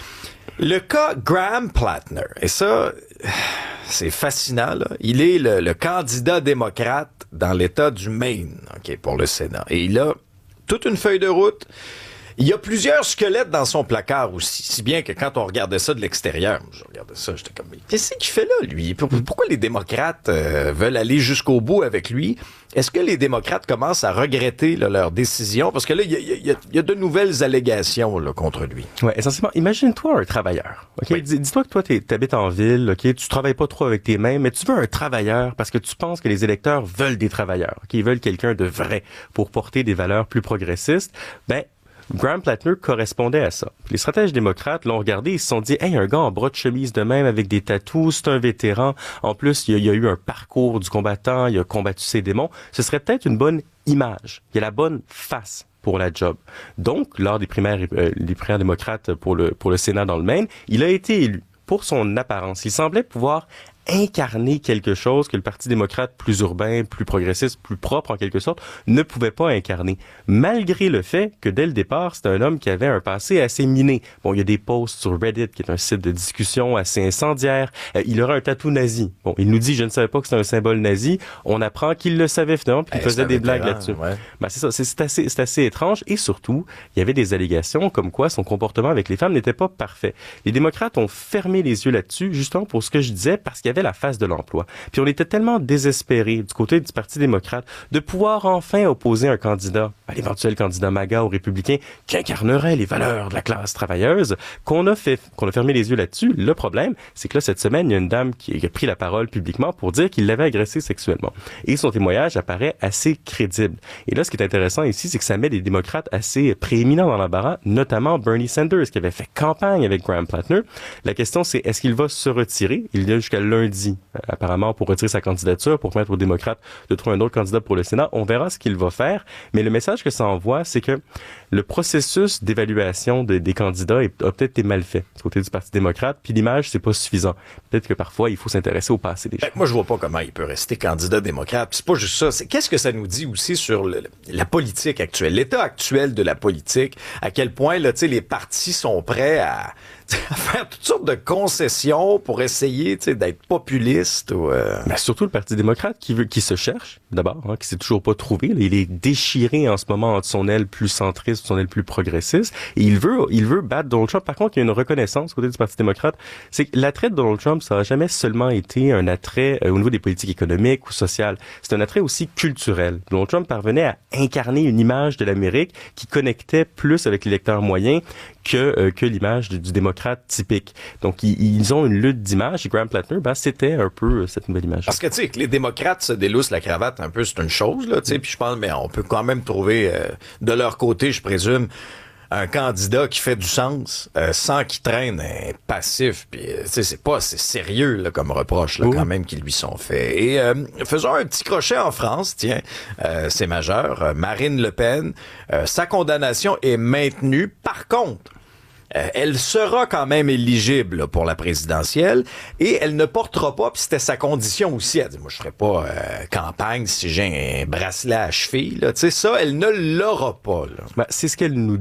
Le cas Graham Plattner, et ça, c'est fascinant, là. Il est le, le candidat démocrate dans l'État du Maine, ok, pour le Sénat, et il a toute une feuille de route. Il y a plusieurs squelettes dans son placard aussi, si bien que quand on regardait ça de l'extérieur, je regardais ça, j'étais comme, mais qu'est-ce qu'il fait là, lui? Pourquoi les démocrates euh, veulent aller jusqu'au bout avec lui? Est-ce que les démocrates commencent à regretter là, leur décision? Parce que là, il y a, y a, y a de nouvelles allégations là, contre lui. Ouais, essentiellement, imagine-toi un travailleur. Ok, oui. Dis-toi que toi, tu habites en ville, ok, tu travailles pas trop avec tes mains, mais tu veux un travailleur parce que tu penses que les électeurs veulent des travailleurs. Ok, ils veulent quelqu'un de vrai pour porter des valeurs plus progressistes. Ben, Graham Plattner correspondait à ça. Les stratèges démocrates l'ont regardé, ils se sont dit « Hey, un gars en bras de chemise de même avec des tatous, c'est un vétéran. En plus, il y, a, il y a eu un parcours du combattant, il a combattu ses démons. Ce serait peut-être une bonne image. Il y a la bonne face pour la job. » Donc, lors des primaires, euh, les primaires démocrates pour le, pour le Sénat dans le Maine, il a été élu pour son apparence. Il semblait pouvoir incarner quelque chose que le Parti démocrate plus urbain, plus progressiste, plus propre en quelque sorte, ne pouvait pas incarner. Malgré le fait que dès le départ, c'était un homme qui avait un passé assez miné. Bon, il y a des posts sur Reddit, qui est un site de discussion assez incendiaire. Euh, il aurait un tatou nazi. Bon, il nous dit, je ne savais pas que c'était un symbole nazi. On apprend qu'il le savait finalement, puis qu'il hey, faisait des blagues là-dessus. Ouais. Ben, c'est ça, c'est, c'est, assez, c'est assez étrange. Et surtout, il y avait des allégations comme quoi son comportement avec les femmes n'était pas parfait. Les démocrates ont fermé les yeux là-dessus, justement pour ce que je disais, parce qu'il y avait la face de l'emploi. Puis on était tellement désespérés du côté du Parti démocrate de pouvoir enfin opposer un candidat, à l'éventuel candidat MAGA ou républicain, qui incarnerait les valeurs de la classe travailleuse, qu'on a fait, qu'on a fermé les yeux là-dessus. Le problème, c'est que là, cette semaine, il y a une dame qui a pris la parole publiquement pour dire qu'il l'avait agressé sexuellement. Et son témoignage apparaît assez crédible. Et là, ce qui est intéressant ici, c'est que ça met des démocrates assez prééminents dans l'embarras, notamment Bernie Sanders, qui avait fait campagne avec Graham Plattner. La question, c'est est-ce qu'il va se retirer? Il y a jusqu'à lundi apparemment pour retirer sa candidature, pour permettre aux démocrates de trouver un autre candidat pour le Sénat. On verra ce qu'il va faire, mais le message que ça envoie, c'est que le processus d'évaluation de, des candidats est, a peut-être été mal fait du côté du Parti démocrate, puis l'image, c'est pas suffisant. Peut-être que parfois, il faut s'intéresser au passé des gens. Ben, moi, je vois pas comment il peut rester candidat démocrate. Puis c'est pas juste ça. C'est, qu'est-ce que ça nous dit aussi sur le, la politique actuelle, l'état actuel de la politique, à quel point là, tu sais, les partis sont prêts à à faire toutes sortes de concessions pour essayer d'être populiste. Ou euh... ben, surtout le Parti démocrate qui veut, qui se cherche, d'abord, hein, qui s'est toujours pas trouvé. Il est déchiré en ce moment entre son aile plus centriste et son aile plus progressiste. Et il veut, il veut battre Donald Trump. Par contre, il y a une reconnaissance côté du Parti démocrate. C'est que l'attrait de Donald Trump, ça n'a jamais seulement été un attrait euh, au niveau des politiques économiques ou sociales. C'est un attrait aussi culturel. Donald Trump parvenait à incarner une image de l'Amérique qui connectait plus avec l'électeur moyen que, euh, que l'image du, du démocrate typique. Donc, ils, ils ont une lutte d'image. Et Graham Plattner, ben, c'était un peu euh, cette nouvelle image. Parce que, tu sais, que les démocrates se déloussent la cravate un peu, c'est une chose, là, tu sais, puis je pense, mais on peut quand même trouver, euh, de leur côté, je présume, un candidat qui fait du sens euh, sans qu'il traîne un passif. Puis, tu sais, c'est pas c'est sérieux là, comme reproche là, quand même qui lui sont faits. Et euh, faisons un petit crochet en France, tiens, euh, c'est majeur. Euh, Marine Le Pen, euh, sa condamnation est maintenue. Par contre, Euh, elle sera quand même éligible là, pour la présidentielle et elle ne portera pas, puis c'était sa condition aussi, elle dit, moi je ferai pas euh, campagne si j'ai un bracelet à cheville, là, tu sais, ça, elle ne l'aura pas. Là. Ben, c'est ce qu'elle nous dit.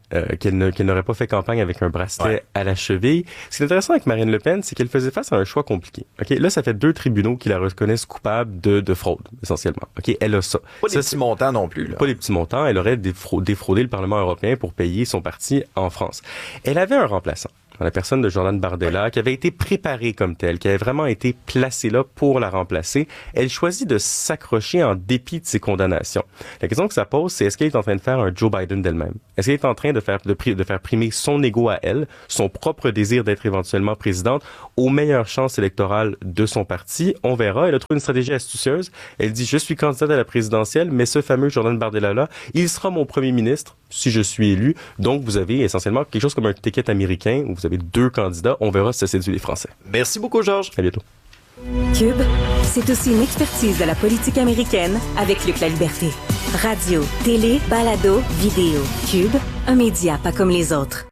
euh, qu'elle, ne, qu'elle n'aurait pas fait campagne avec un bracelet ouais. à la cheville. Ce qui est intéressant avec Marine Le Pen, c'est qu'elle faisait face à un choix compliqué. Ok, là, ça fait deux tribunaux qui la reconnaissent coupable de, de fraude, essentiellement. Ok, elle a ça. Pas ça, des petits montants non plus. Là. Pas des petits montants. Elle aurait défra- défraudé le Parlement européen pour payer son parti en France. Elle avait un remplaçant, la personne de Jordan Bardella, qui avait été préparée comme telle, qui avait vraiment été placée là pour la remplacer. Elle choisit de s'accrocher en dépit de ses condamnations. La question que ça pose, c'est est-ce qu'elle est en train de faire un Joe Biden d'elle-même? Est-ce qu'elle est en train de faire, de, de faire primer son ego à elle, son propre désir d'être éventuellement présidente, aux meilleures chances électorales de son parti? On verra. Elle a trouvé une stratégie astucieuse. Elle dit, je suis candidate à la présidentielle, mais ce fameux Jordan Bardella-là, il sera mon premier ministre si je suis élu. Donc, vous avez essentiellement quelque chose comme un ticket américain où vous avez deux candidats. On verra si ça séduit les Français. Merci beaucoup, Georges. À bientôt. Cube, c'est aussi une expertise de la politique américaine avec Luc La Liberté. Radio, télé, balado, vidéo. Cube, un média pas comme les autres.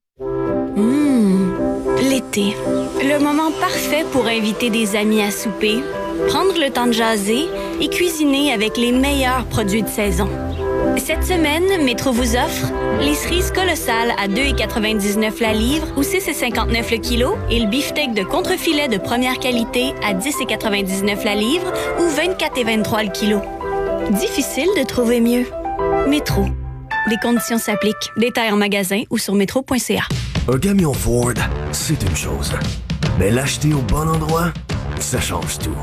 Mmh, l'été. Le moment parfait pour inviter des amis à souper, prendre le temps de jaser et cuisiner avec les meilleurs produits de saison. Cette semaine, Métro vous offre les cerises colossales à deux virgule quatre-vingt-dix-neuf la livre ou six virgule cinquante-neuf le kilo et le beefsteak de contrefilet de première qualité à dix virgule quatre-vingt-dix-neuf la livre ou vingt-quatre virgule vingt-trois le kilo. Difficile de trouver mieux. Métro. Des conditions s'appliquent. Détails en magasin ou sur métro point c a. Un camion Ford, c'est une chose. Mais l'acheter au bon endroit, ça change tout.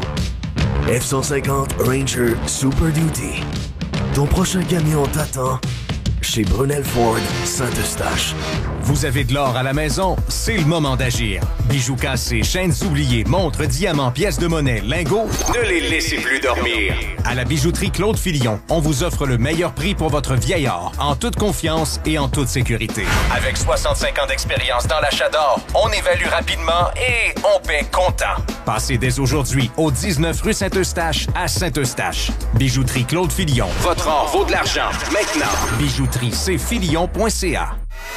F cent cinquante Ranger Super Duty. Ton prochain camion t'attend chez Brunel Ford Saint-Eustache. Vous avez de l'or à la maison? C'est le moment d'agir. Bijoux cassés, chaînes oubliées, montres, diamants, pièces de monnaie, lingots, ne les laissez plus dormir. À la bijouterie Claude Filion, on vous offre le meilleur prix pour votre vieil or, en toute confiance et en toute sécurité. Avec soixante-cinq ans d'expérience dans l'achat d'or, on évalue rapidement et on paie comptant. Passez dès aujourd'hui au dix-neuf rue Saint-Eustache à Saint-Eustache. Bijouterie Claude Filion. Votre or vaut de l'argent. Maintenant. Bijouterie c filion point c a.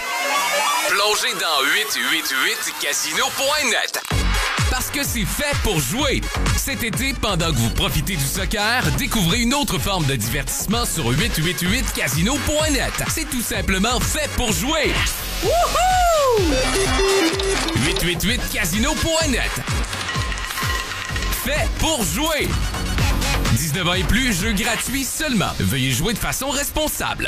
Plongez dans huit cent quatre-vingt-huit casino point net. Parce que c'est fait pour jouer. Cet été, pendant que vous profitez du soccer, découvrez une autre forme de divertissement sur huit cent quatre-vingt-huit casino point net. C'est tout simplement fait pour jouer. Wouhou! huit cent quatre-vingt-huit casino point net. Fait pour jouer. dix-neuf ans et plus, jeu gratuit seulement. Veuillez jouer de façon responsable.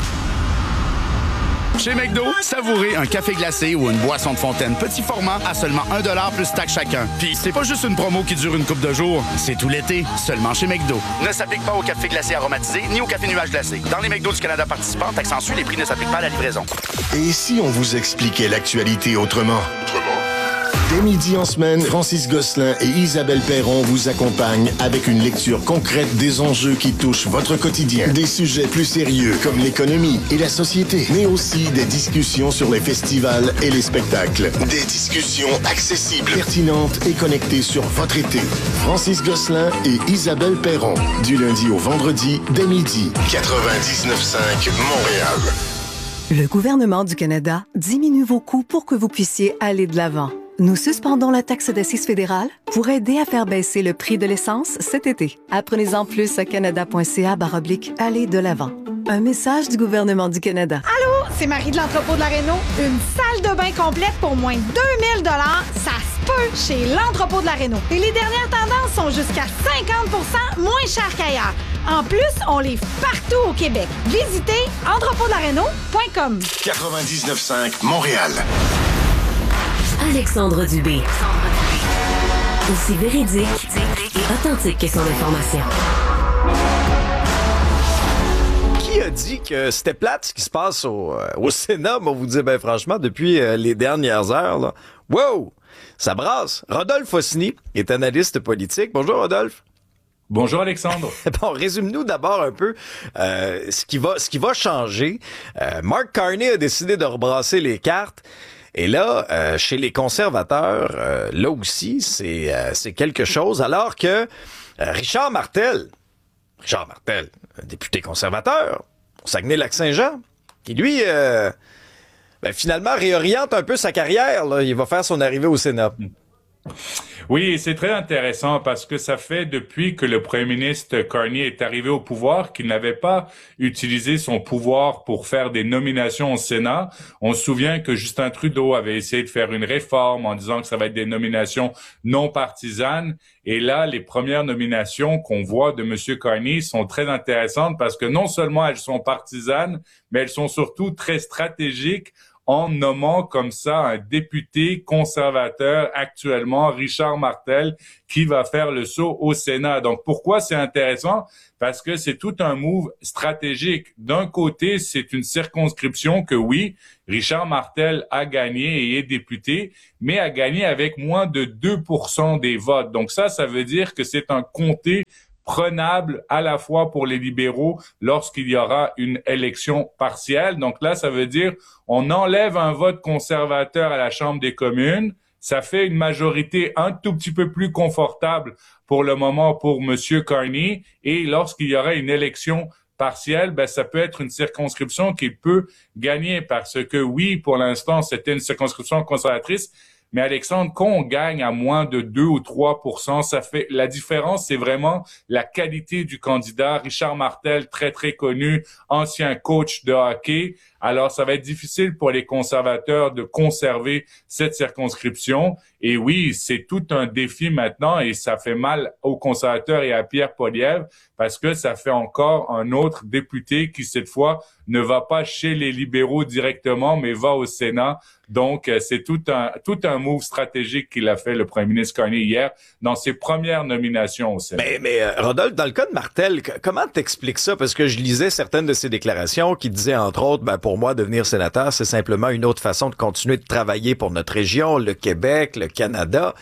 Chez McDo, savourez un café glacé ou une boisson de fontaine petit format à seulement un dollar plus taxe chacun. Puis c'est pas juste une promo qui dure une couple de jours, c'est tout l'été, seulement chez McDo. Ne s'applique pas au café glacé aromatisé ni au café nuage glacé. Dans les McDo du Canada participants, taxe en sus, les prix ne s'appliquent pas à la livraison. Et si on vous expliquait l'actualité autrement? Dès midi en semaine, Francis Gosselin et Isabelle Perron vous accompagnent avec une lecture concrète des enjeux qui touchent votre quotidien. Des sujets plus sérieux comme l'économie et la société, mais aussi des discussions sur les festivals et les spectacles. Des discussions accessibles, pertinentes et connectées sur votre été. Francis Gosselin et Isabelle Perron, du lundi au vendredi, dès midi. quatre-vingt-dix-neuf cinq Montréal. Le gouvernement du Canada diminue vos coûts pour que vous puissiez aller de l'avant. Nous suspendons la taxe d'assises fédérale pour aider à faire baisser le prix de l'essence cet été. Apprenez-en plus à canada point c a barre oblique aller de l'avant. Un message du gouvernement du Canada. Allô, c'est Marie de l'entrepôt de la Réno. Une salle de bain complète pour moins de deux mille dollars, ça se peut chez l'entrepôt de la Réno. Et les dernières tendances sont jusqu'à cinquante pour cent moins chères qu'ailleurs. En plus, on livre partout au Québec. Visitez entrepôt de la réno point com. quatre-vingt-dix-neuf cinq Montréal. Alexandre Dubé. Aussi véridique et authentique que son information. Qui a dit que c'était plate ce qui se passe au, euh, au Sénat? Moi, vous dire, ben franchement, depuis euh, les dernières heures, là, wow! Ça brasse. Rodolphe Faucigny est analyste politique. Bonjour, Rodolphe. Bonjour Alexandre. Bon, résume-nous d'abord un peu euh, ce qui va ce qui va changer. Euh, Mark Carney a décidé de rebrasser les cartes. Et là, euh, chez les conservateurs, euh, là aussi, c'est euh, c'est quelque chose. Alors que euh, Richard Martel, Richard Martel, un député conservateur au Saguenay-Lac-Saint-Jean, qui lui, euh, ben, finalement, réoriente un peu sa carrière. Là. Il va faire son arrivée au Sénat. Oui, c'est très intéressant parce que ça fait depuis que le premier ministre Carney est arrivé au pouvoir qu'il n'avait pas utilisé son pouvoir pour faire des nominations au Sénat. On se souvient que Justin Trudeau avait essayé de faire une réforme en disant que ça va être des nominations non partisanes. Et là, les premières nominations qu'on voit de M. Carney sont très intéressantes parce que non seulement elles sont partisanes, mais elles sont surtout très stratégiques en nommant comme ça un député conservateur actuellement, Richard Martel, qui va faire le saut au Sénat. Donc, pourquoi c'est intéressant? Parce que c'est tout un move stratégique. D'un côté, c'est une circonscription que oui, Richard Martel a gagné et est député, mais a gagné avec moins de deux pour cent des votes. Donc ça, ça veut dire que c'est un comté prenable à la fois pour les libéraux lorsqu'il y aura une élection partielle. Donc là, ça veut dire on enlève un vote conservateur à la Chambre des communes. Ça fait une majorité un tout petit peu plus confortable pour le moment pour M. Carney. Et lorsqu'il y aura une élection partielle, ben, ça peut être une circonscription qu'il peut gagner parce que oui, pour l'instant, c'était une circonscription conservatrice. Mais Alexandre, quand on gagne à moins de deux ou trois pour cent, ça fait la différence, c'est vraiment la qualité du candidat. Richard Martel, très très connu, ancien coach de hockey. Alors, ça va être difficile pour les conservateurs de conserver cette circonscription. Et oui, c'est tout un défi maintenant et ça fait mal aux conservateurs et à Pierre Poilievre parce que ça fait encore un autre député qui, cette fois, ne va pas chez les libéraux directement, mais va au Sénat. Donc, c'est tout un tout un move stratégique qu'il a fait, le premier ministre Carney, hier, dans ses premières nominations au Sénat. Mais, mais euh, Rodolphe, dans le cas de Martel, c- comment t'expliques ça? Parce que je lisais certaines de ses déclarations qui disaient, entre autres, ben, pour moi, devenir sénateur, c'est simplement une autre façon de continuer de travailler pour notre région, le Québec, le Canada.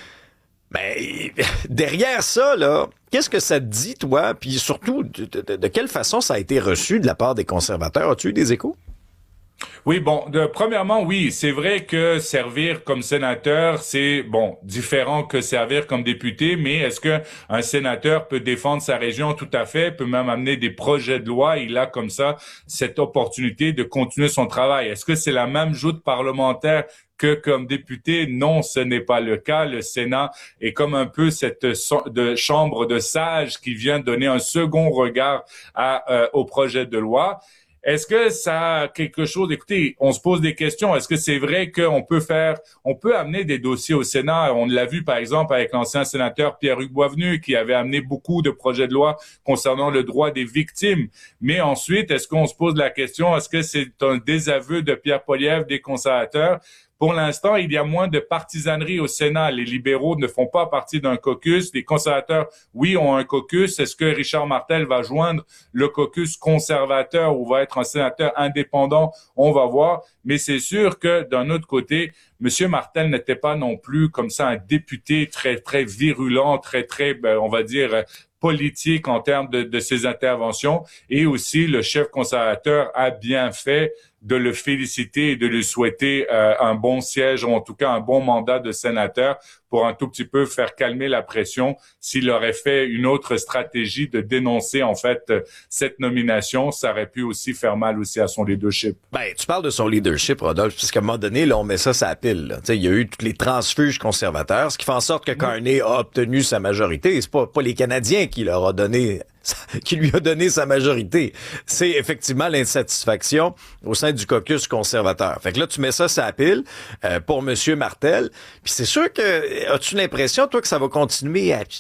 Ben, derrière ça, là, qu'est-ce que ça te dit, toi? Puis surtout, de, de, de quelle façon ça a été reçu de la part des conservateurs? As-tu eu des échos? Oui, bon, de, premièrement, oui, c'est vrai que servir comme sénateur, c'est, bon, différent que servir comme député, mais est-ce que un sénateur peut défendre sa région? Tout à fait, peut même amener des projets de loi. Il a comme ça cette opportunité de continuer son travail. Est-ce que c'est la même joute parlementaire que comme député? Non, ce n'est pas le cas. Le Sénat est comme un peu cette so- de chambre de sages qui vient donner un second regard à, euh, au projet de loi. Est-ce que ça a quelque chose? Écoutez, on se pose des questions. Est-ce que c'est vrai qu'on peut faire, on peut amener des dossiers au Sénat? On l'a vu, par exemple, avec l'ancien sénateur Pierre-Hugues Boisvenu, qui avait amené beaucoup de projets de loi concernant le droit des victimes. Mais ensuite, est-ce qu'on se pose la question, est-ce que c'est un désaveu de Pierre Poilievre des conservateurs? Pour l'instant, il y a moins de partisanerie au Sénat. Les libéraux ne font pas partie d'un caucus. Les conservateurs, oui, ont un caucus. Est-ce que Richard Martel va joindre le caucus conservateur ou va être un sénateur indépendant? On va voir. Mais c'est sûr que d'un autre côté, M. Martel n'était pas non plus comme ça un député très, très virulent, très, très, ben, on va dire, politique en termes de, de ses interventions. Et aussi, le chef conservateur a bien fait de le féliciter et de lui souhaiter euh, un bon siège, ou en tout cas un bon mandat de sénateur pour un tout petit peu faire calmer la pression s'il aurait fait une autre stratégie de dénoncer en fait cette nomination. Ça aurait pu aussi faire mal aussi à son leadership. Ben, tu parles de son leadership, Rodolphe, puisqu'à un moment donné, là, on met ça sur la pile. Là. Il y a eu tous les transfuges conservateurs, ce qui fait en sorte que Carney a obtenu sa majorité. C'est pas, pas les Canadiens qui leur a donné qui lui a donné sa majorité. C'est effectivement l'insatisfaction au sein du caucus conservateur. Fait que là, tu mets ça sur la pile euh, pour Monsieur Martel. Puis c'est sûr que, as-tu l'impression, toi, que ça va continuer à,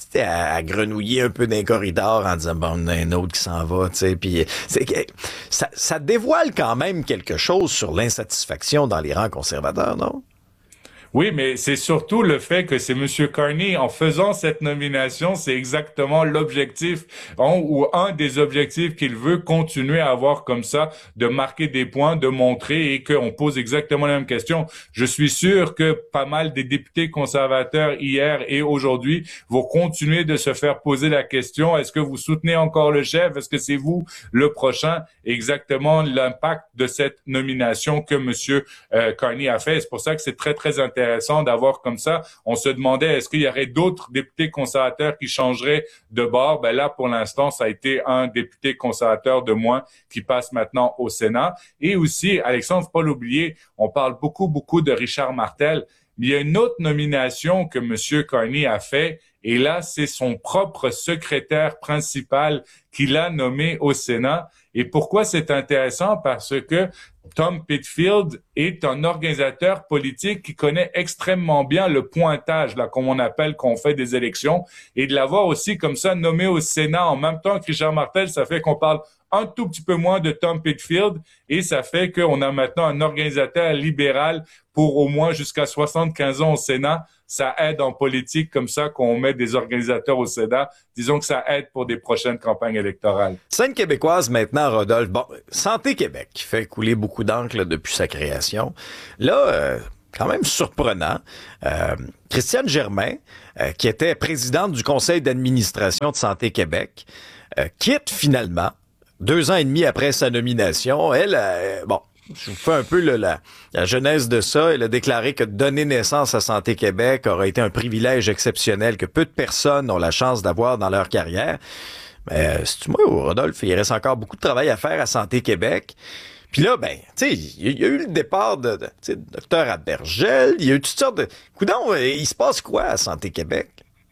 à, à grenouiller un peu dans les corridors en disant, bon, il y en a un autre qui s'en va, tu sais. Puis ça, ça dévoile quand même quelque chose sur l'insatisfaction dans les rangs conservateurs, non? Oui, mais c'est surtout le fait que c'est M. Carney, en faisant cette nomination, c'est exactement l'objectif, hein, ou un des objectifs qu'il veut continuer à avoir comme ça, de marquer des points, de montrer et qu'on pose exactement la même question. Je suis sûr que pas mal des députés conservateurs hier et aujourd'hui vont continuer de se faire poser la question, est-ce que vous soutenez encore le chef? Est-ce que c'est vous le prochain? Exactement l'impact de cette nomination que M. Euh, Carney a fait. C'est pour ça que c'est très, très intéressant. intéressant d'avoir comme ça. On se demandait, est-ce qu'il y aurait d'autres députés conservateurs qui changeraient de bord? Ben là, pour l'instant, ça a été un député conservateur de moins qui passe maintenant au Sénat. Et aussi, Alexandre, faut pas l'oublier, on parle beaucoup, beaucoup de Richard Martel, Mais il y a une autre nomination que M. Carney a fait, et là, c'est son propre secrétaire principal qui l'a nommé au Sénat. Et pourquoi c'est intéressant? Parce que Tom Pitfield est un organisateur politique qui connaît extrêmement bien le pointage, là, comme on appelle, qu'on fait des élections, et de l'avoir aussi comme ça nommé au Sénat en même temps que Richard Martel, ça fait qu'on parle un tout petit peu moins de Tom Pitfield, et ça fait qu'on a maintenant un organisateur libéral pour au moins jusqu'à soixante-quinze ans au Sénat. Ça aide en politique comme ça qu'on met des organisateurs au Sénat. Disons que ça aide pour des prochaines campagnes électorales. Scène québécoise maintenant, Rodolphe. Bon, Santé Québec qui fait couler beaucoup d'encre là, depuis sa création. Là, euh, quand même surprenant, euh, Christiane Germain, euh, qui était présidente du conseil d'administration de Santé Québec, euh, quitte finalement, deux ans et demi après sa nomination. Elle, euh, bon, je vous fais un peu le, la, la genèse de ça. Elle a déclaré que donner naissance à Santé Québec aurait été un privilège exceptionnel que peu de personnes ont la chance d'avoir dans leur carrière. Mais c'est-tu moi ou Rodolphe, il reste encore beaucoup de travail à faire à Santé Québec. Puis là, ben, tu sais, il y, y a eu le départ de, de, de docteur Abergel, il y a eu toutes sortes de... Coudon, il se passe quoi à Santé Québec?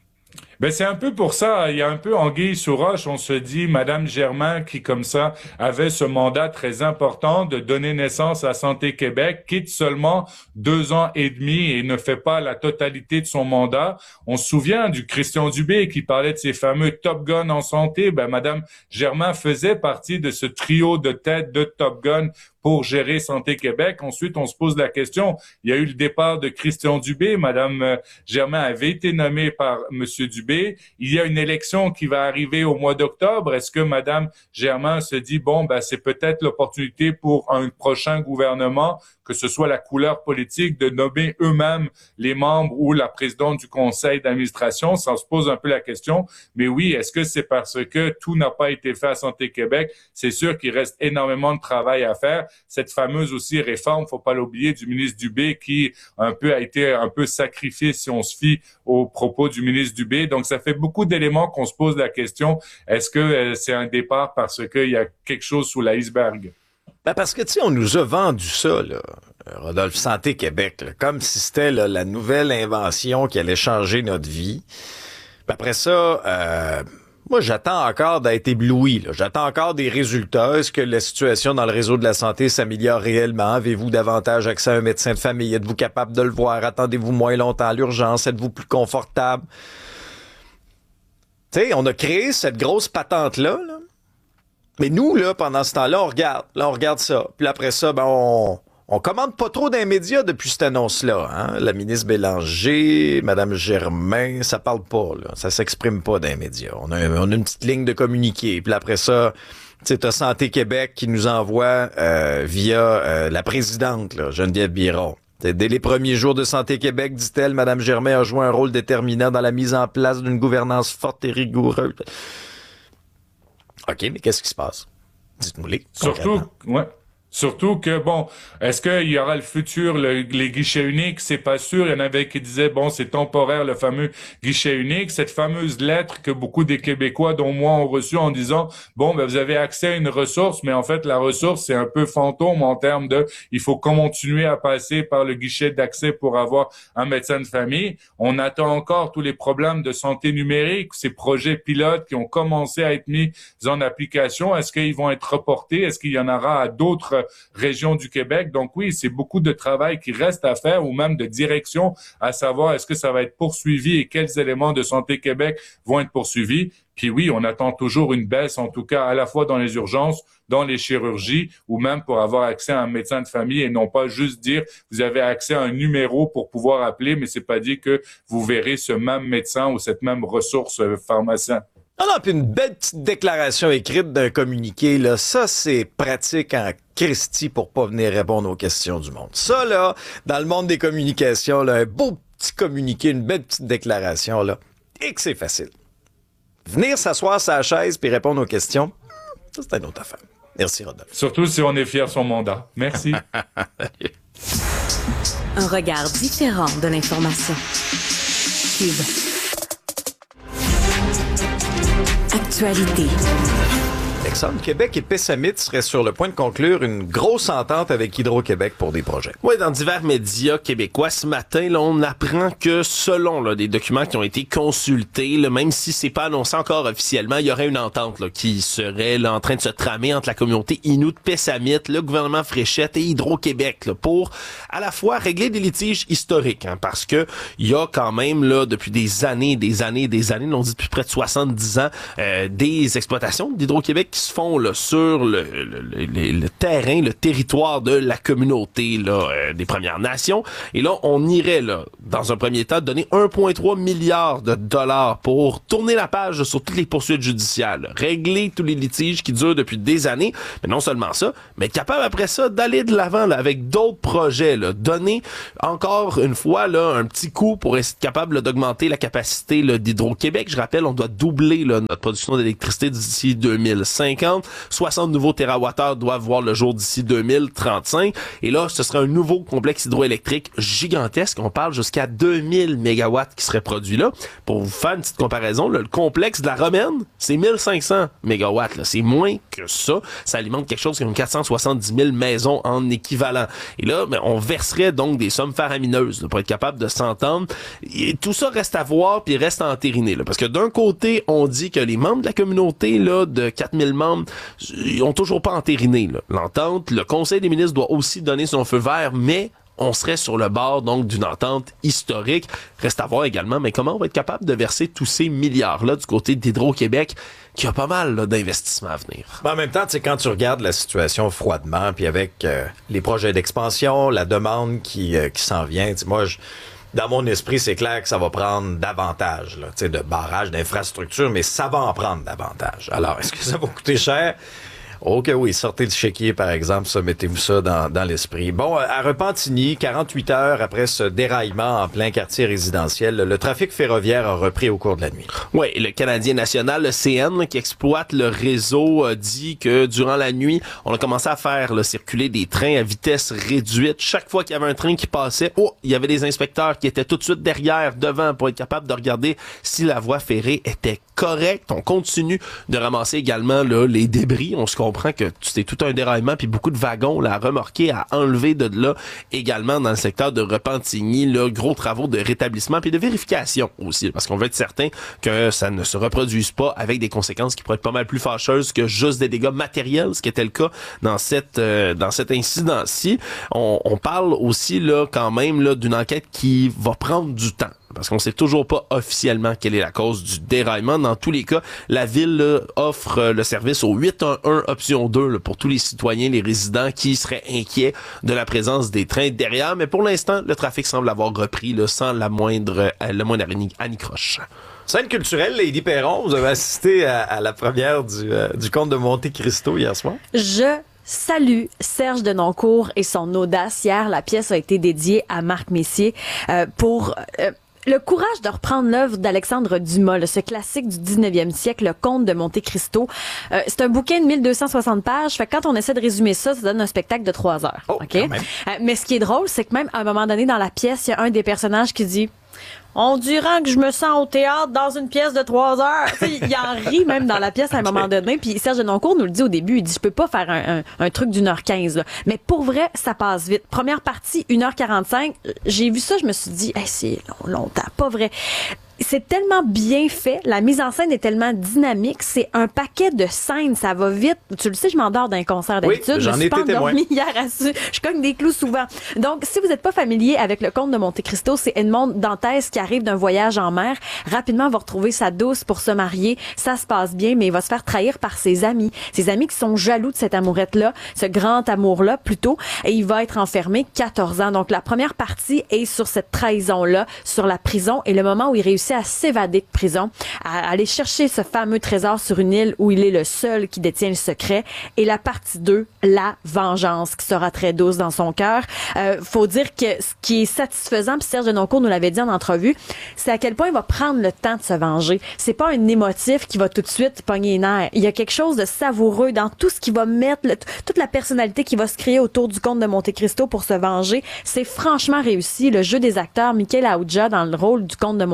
Ben c'est un peu pour ça, il y a un peu anguille sous roche, on se dit, Madame Germain, qui comme ça avait ce mandat très important de donner naissance à Santé Québec, quitte seulement deux ans et demi et ne fait pas la totalité de son mandat. On se souvient du Christian Dubé qui parlait de ses fameux Top Gun en santé. Ben Madame Germain faisait partie de ce trio de tête de Top Gun pour gérer Santé Québec. Ensuite, on se pose la question, il y a eu le départ de Christian Dubé, Madame Germain avait été nommée par Monsieur Dubé, il y a une élection qui va arriver au mois d'octobre, est-ce que Madame Germain se dit, bon, ben c'est peut-être l'opportunité pour un prochain gouvernement, que ce soit la couleur politique, de nommer eux-mêmes les membres ou la présidente du conseil d'administration, ça se pose un peu la question, mais oui, est-ce que c'est parce que tout n'a pas été fait à Santé Québec? C'est sûr qu'il reste énormément de travail à faire. Cette fameuse aussi réforme, faut pas l'oublier, du ministre Dubé qui un peu a été un peu sacrifié si on se fie aux propos du ministre Dubé. Donc ça fait beaucoup d'éléments qu'on se pose la question, est-ce que euh, c'est un départ parce qu'il y a quelque chose sous l'iceberg? Ben parce que, tu sais, on nous a vendu ça, là, Rodolphe, Santé Québec, là, comme si c'était là, la nouvelle invention qui allait changer notre vie. Ben après ça, euh, moi, j'attends encore d'être ébloui. Là. J'attends encore des résultats. Est-ce que la situation dans le réseau de la santé s'améliore réellement? Avez-vous davantage accès à un médecin de famille? Êtes-vous capable de le voir? Attendez-vous moins longtemps à l'urgence? Êtes-vous plus confortable? Tu sais, on a créé cette grosse patente-là, là. Mais nous, là, pendant ce temps-là, on regarde. Là, on regarde ça. Puis après ça, ben, on, on commande pas trop d'un média depuis cette annonce-là. Hein? La ministre Bélanger, Mme Germain, ça parle pas, là. Ça s'exprime pas d'un média. On a, on a une petite ligne de communiqué. Puis après ça, tu sais, t'as Santé Québec qui nous envoie euh, via euh, la présidente, là, Geneviève Biron. T'sais, dès les premiers jours de Santé Québec, dit-elle, Mme Germain a joué un rôle déterminant dans la mise en place d'une gouvernance forte et rigoureuse. OK, mais qu'est-ce qui se passe? Dites-nous-les. Surtout, ouais. Surtout que, bon, est-ce qu'il y aura le futur, le, les guichets uniques? C'est pas sûr. Il y en avait qui disaient, bon, c'est temporaire, le fameux guichet unique. Cette fameuse lettre que beaucoup des Québécois, dont moi, ont reçue en disant, bon, ben, vous avez accès à une ressource, mais en fait, la ressource, c'est un peu fantôme en termes de, il faut continuer à passer par le guichet d'accès pour avoir un médecin de famille. On attend encore tous les problèmes de santé numérique, ces projets pilotes qui ont commencé à être mis en application. Est-ce qu'ils vont être reportés? Est-ce qu'il y en aura à d'autres région du Québec? Donc oui, c'est beaucoup de travail qui reste à faire ou même de direction, à savoir est-ce que ça va être poursuivi et quels éléments de Santé Québec vont être poursuivis. Puis oui, on attend toujours une baisse, en tout cas à la fois dans les urgences, dans les chirurgies ou même pour avoir accès à un médecin de famille et non pas juste dire vous avez accès à un numéro pour pouvoir appeler, mais c'est pas dit que vous verrez ce même médecin ou cette même ressource pharmacien. Non, non, puis une belle petite déclaration écrite d'un communiqué, là, ça, c'est pratique en Christie pour pas venir répondre aux questions du monde. Ça, là, dans le monde des communications, là, un beau petit communiqué, une belle petite déclaration, là, et que c'est facile. Venir s'asseoir sur la chaise puis répondre aux questions, ça, c'est une autre affaire. Merci, Rodolphe. Surtout si on est fier de son mandat. Merci. Un regard différent de l'information. Cube. Actualité. Alexandre, Québec et Pessamit seraient sur le point de conclure une grosse entente avec Hydro-Québec pour des projets. Oui, dans divers médias québécois, ce matin, là, on apprend que selon là, des documents qui ont été consultés, là, même si c'est pas annoncé encore officiellement, il y aurait une entente là, qui serait là, en train de se tramer entre la communauté Innu de Pessamit, le gouvernement Fréchette et Hydro-Québec là, pour à la fois régler des litiges historiques, hein, parce que il y a quand même là depuis des années, des années, des années, on dit depuis près de soixante-dix ans, euh, des exploitations d'Hydro-Québec qui se font là, sur le, le, le, le terrain, le territoire de la communauté là, euh, des Premières Nations. Et là, on irait là, dans un premier temps, donner un virgule trois milliard de dollars pour tourner la page sur toutes les poursuites judiciaires, là, régler tous les litiges qui durent depuis des années. Mais non seulement ça, mais être capable après ça d'aller de l'avant là, avec d'autres projets, là, donner encore une fois là, un petit coup pour être capable là, d'augmenter la capacité là, d'Hydro-Québec. Je rappelle, on doit doubler là, notre production d'électricité d'ici deux mille cinquante. soixante nouveaux térawattheures doivent voir le jour d'ici deux mille trente-cinq. Et là, ce serait un nouveau complexe hydroélectrique gigantesque. On parle jusqu'à deux mille mégawatts qui seraient produits là. Pour vous faire une petite comparaison, là, le complexe de la Romaine, c'est mille cinq cents mégawatts. Là. C'est moins que ça. Ça alimente quelque chose comme quatre cent soixante-dix mille maisons en équivalent. Et là, ben, on verserait donc des sommes faramineuses là, pour être capable de s'entendre. Et tout ça reste à voir puis reste à entériner. Là, parce que d'un côté, on dit que les membres de la communauté là, de quatre mille membres, ils ont toujours pas entériné là, l'entente. Le Conseil des ministres doit aussi donner son feu vert, mais on serait sur le bord donc d'une entente historique. Reste à voir également, mais comment on va être capable de verser tous ces milliards-là du côté d'Hydro-Québec, qui a pas mal là, d'investissements à venir. Ben, en même temps, tu sais, quand tu regardes la situation froidement, puis avec euh, les projets d'expansion, la demande qui, euh, qui s'en vient, moi, je... Dans mon esprit, c'est clair que ça va prendre davantage là, de barrages, d'infrastructures, mais ça va en prendre davantage. Alors, est-ce que ça va coûter cher? Ok, oui, sortez du chéquier, par exemple, ça, mettez-vous ça dans, dans l'esprit. Bon, à Repentigny, quarante-huit heures après ce déraillement en plein quartier résidentiel, le trafic ferroviaire a repris au cours de la nuit. Oui, le Canadien national, le C N, qui exploite le réseau, a dit que durant la nuit, on a commencé à faire là, circuler des trains à vitesse réduite. Chaque fois qu'il y avait un train qui passait, oh, il y avait des inspecteurs qui étaient tout de suite derrière, devant, pour être capable de regarder si la voie ferrée était correcte. On continue de ramasser également là, les débris. On se comprend que c'était tout un déraillement puis beaucoup de wagons là, à remorquer, à enlever de là également dans le secteur de Repentigny, là, gros travaux de rétablissement puis de vérification aussi, parce qu'on veut être certain que ça ne se reproduise pas avec des conséquences qui pourraient être pas mal plus fâcheuses que juste des dégâts matériels, ce qui était le cas dans cette euh, dans cet incident-ci. On, on parle aussi là quand même là d'une enquête qui va prendre du temps, parce qu'on sait toujours pas officiellement quelle est la cause du déraillement. Dans tous les cas, la ville là, offre euh, le service au huit un un option deux là, pour tous les citoyens, les résidents qui seraient inquiets de la présence des trains derrière. Mais pour l'instant, le trafic semble avoir repris là, sans la moindre, euh, le moindre anicroche. Scène culturelle, Lady Perron, vous avez assisté à, à la première du, euh, du Comte de Monte Cristo hier soir? Je salue Serge Denoncourt et son audace. Hier, la pièce a été dédiée à Marc Messier euh, pour... Euh, le courage de reprendre l'œuvre d'Alexandre Dumas, là, ce classique du dix-neuvième siècle, le Comte de Monte Cristo. Euh, c'est un bouquin de mille deux cent soixante pages. Fait que quand on essaie de résumer ça, ça donne un spectacle de trois heures. Oh, OK? Euh, mais ce qui est drôle, c'est que même à un moment donné dans la pièce, il y a un des personnages qui dit... On dirait que je me sens au théâtre dans une pièce de trois heures. T'sais, il en rit même dans la pièce à un moment donné. Puis Serge Denoncourt nous le dit au début. Il dit, je peux pas faire un, un, un truc d'une heure quinze. Là. Mais pour vrai, ça passe vite. Première partie, une heure quarante-cinq. J'ai vu ça, je me suis dit, hey, c'est long, longtemps. Pas vrai. C'est tellement bien fait, la mise en scène est tellement dynamique, c'est un paquet de scènes, ça va vite. Tu le sais, je m'endors d'un concert d'habitude, oui, j'en je suis pas endormie hier à su, je cogne des clous souvent. Donc, si vous n'êtes pas familier avec le Comte de Monte Cristo, c'est Edmond Dantès qui arrive d'un voyage en mer, rapidement va retrouver sa douce pour se marier, ça se passe bien, mais il va se faire trahir par ses amis, ses amis qui sont jaloux de cette amourette-là, ce grand amour-là plutôt, et il va être enfermé quatorze ans. Donc, la première partie est sur cette trahison-là, sur la prison, et le moment où il réussit à s'évader de prison, à aller chercher ce fameux trésor sur une île où il est le seul qui détient le secret. Et la partie deux, la vengeance, qui sera très douce dans son cœur. Euh, faut dire que ce qui est satisfaisant, puis Serge Denoncourt nous l'avait dit en entrevue, c'est à quel point il va prendre le temps de se venger. C'est pas un émotif qui va tout de suite pogner les nerfs. Il y a quelque chose de savoureux dans tout ce qu'il va mettre, le, toute la personnalité qui va se créer autour du Comte de Monte Cristo pour se venger. C'est franchement réussi. Le jeu des acteurs, Michael Aoudja dans le rôle du Comte de Monte Cristo,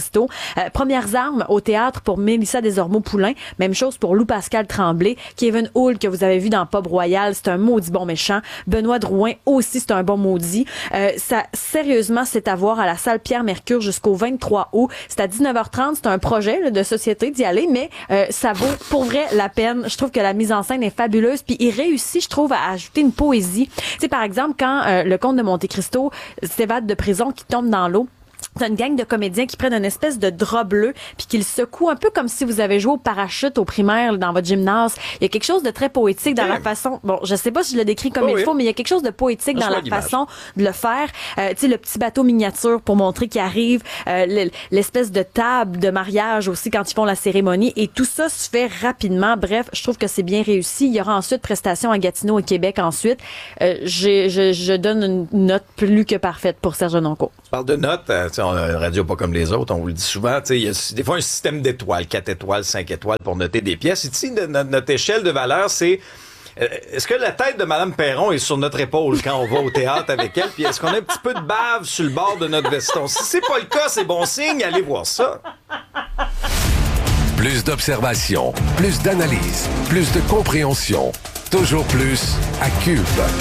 Christo. Euh, premières armes au théâtre pour Mélissa Desormeaux-Poulain. Même chose pour Lou Pascal Tremblay. Kevin Hull, que vous avez vu dans Pop Royal, c'est un maudit bon méchant. Benoît Drouin aussi, c'est un bon maudit. Euh, ça, sérieusement, c'est à voir à la salle Pierre-Mercure jusqu'au vingt-trois août. C'est à dix-neuf heures trente. C'est un projet là, de société d'y aller, mais euh, ça vaut pour vrai la peine. Je trouve que la mise en scène est fabuleuse, puis il réussit, je trouve, à ajouter une poésie. Tu sais, par exemple, quand euh, le comte de Monte Cristo s'évade de prison, qui tombe dans l'eau, c'est une gang de comédiens qui prennent une espèce de drap bleu puis qui le secouent un peu comme si vous avez joué au parachute au primaire là, dans votre gymnase. Il y a quelque chose de très poétique dans la façon... Bon, je sais pas si je le décris comme oh il oui. faut, mais il y a quelque chose de poétique dans la l'image. façon de le faire. Euh, tu sais, le petit bateau miniature pour montrer qu'il arrive, euh, l'espèce de table de mariage aussi quand ils font la cérémonie. Et tout ça se fait rapidement. Bref, je trouve que c'est bien réussi. Il y aura ensuite prestation à Gatineau et Québec ensuite. Euh, j'ai, je, je donne une note plus que parfaite pour Serge Noncourt. Tu parles de notes, euh, on a une radio pas comme les autres, on vous le dit souvent, il y a des fois un système d'étoiles, quatre étoiles, cinq étoiles pour noter des pièces. Ici, notre, notre échelle de valeur, c'est euh, est-ce que la tête de Mme Perron est sur notre épaule quand on va au théâtre avec elle? Puis est-ce qu'on a un petit peu de bave sur le bord de notre veston? Si c'est pas le cas, c'est bon signe, allez voir ça. Plus d'observation, plus d'analyse, plus de compréhension. Toujours plus à Cube.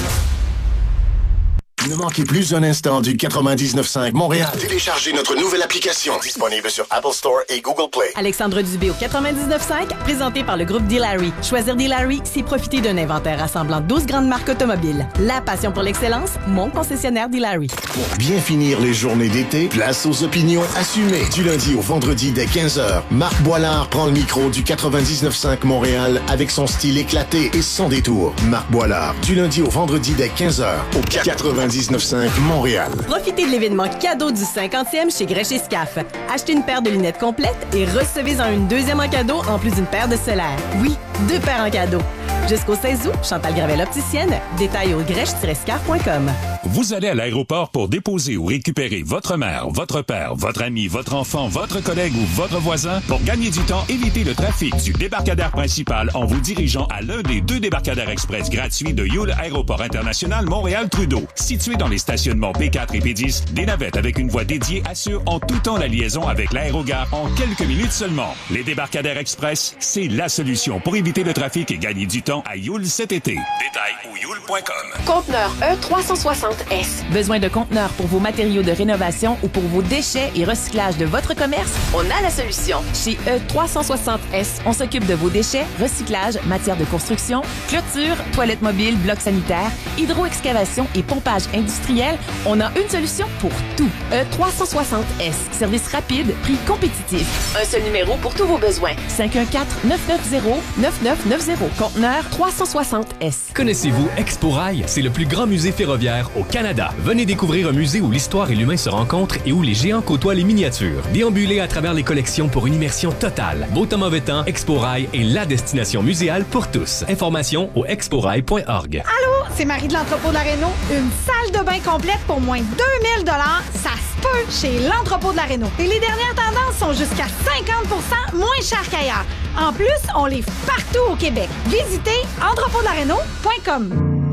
Ne manquez plus un instant du quatre-vingt-dix-neuf cinq Montréal. Téléchargez notre nouvelle application disponible sur Apple Store et Google Play. Alexandre Dubé au quatre-vingt-dix-neuf cinq, présenté par le groupe D-Larry. Choisir D-Larry, c'est profiter d'un inventaire rassemblant douze grandes marques automobiles. La passion pour l'excellence, mon concessionnaire D-Larry. Pour bien finir les journées d'été, place aux opinions assumées. Du lundi au vendredi dès quinze heures, Marc Boilard prend le micro du quatre-vingt-dix-neuf cinq Montréal avec son style éclaté et sans détour. Marc Boilard, du lundi au vendredi dès quinze heures au quatre-vingt-dix-neuf cinq Montréal. Profitez de l'événement cadeau du cinquantième chez Grèche et Scaf. Achetez une paire de lunettes complètes et recevez-en une deuxième en cadeau en plus d'une paire de solaires. Oui, deux paires en cadeau. Jusqu'au seize août, Chantal Gravel opticienne. Détails au grèche tiret scaf point com. Vous allez à l'aéroport pour déposer ou récupérer votre mère, votre père, votre ami, votre enfant, votre collègue ou votre voisin. Pour gagner du temps, évitez le trafic du débarcadère principal en vous dirigeant à l'un des deux débarcadères express gratuits de Yule Aéroport International Montréal-Trudeau. Situé dans les stationnements P quatre et P dix, des navettes avec une voie dédiée assurent en tout temps la liaison avec l'aérogare en quelques minutes seulement. Les débarcadères express, c'est la solution pour éviter le trafic et gagner du temps à Yule cet été. Détails au yule point com. Conteneur E trois cent soixante S. Besoin de conteneurs pour vos matériaux de rénovation ou pour vos déchets et recyclage de votre commerce? On a la solution. Chez E trois cent soixante S, on s'occupe de vos déchets, recyclage, matière de construction, clôture, toilettes mobiles, blocs sanitaires, hydro-excavation et pompage industriel. On a une solution pour tout. E trois cent soixante S. Service rapide, prix compétitif. Un seul numéro pour tous vos besoins. cinq un quatre, neuf neuf zéro, neuf neuf neuf zéro. Conteneur trois cent soixante S. Connaissez-vous Expo Rail? C'est le plus grand musée ferroviaire au Canada. Venez découvrir un musée où l'histoire et l'humain se rencontrent et où les géants côtoient les miniatures. Déambulez à travers les collections pour une immersion totale. Beau temps mauvais temps, Expo Rail est la destination muséale pour tous. Informations au expo rail point org. Allô, c'est Marie de l'entrepôt de la Réno. Une salle de bain complète pour moins de deux mille dollars, ça se peut chez l'entrepôt de la Réno. Et les dernières tendances sont jusqu'à cinquante pour cent moins chères qu'ailleurs. En plus, on livre partout au Québec. Visitez entrepôt de la réno point com.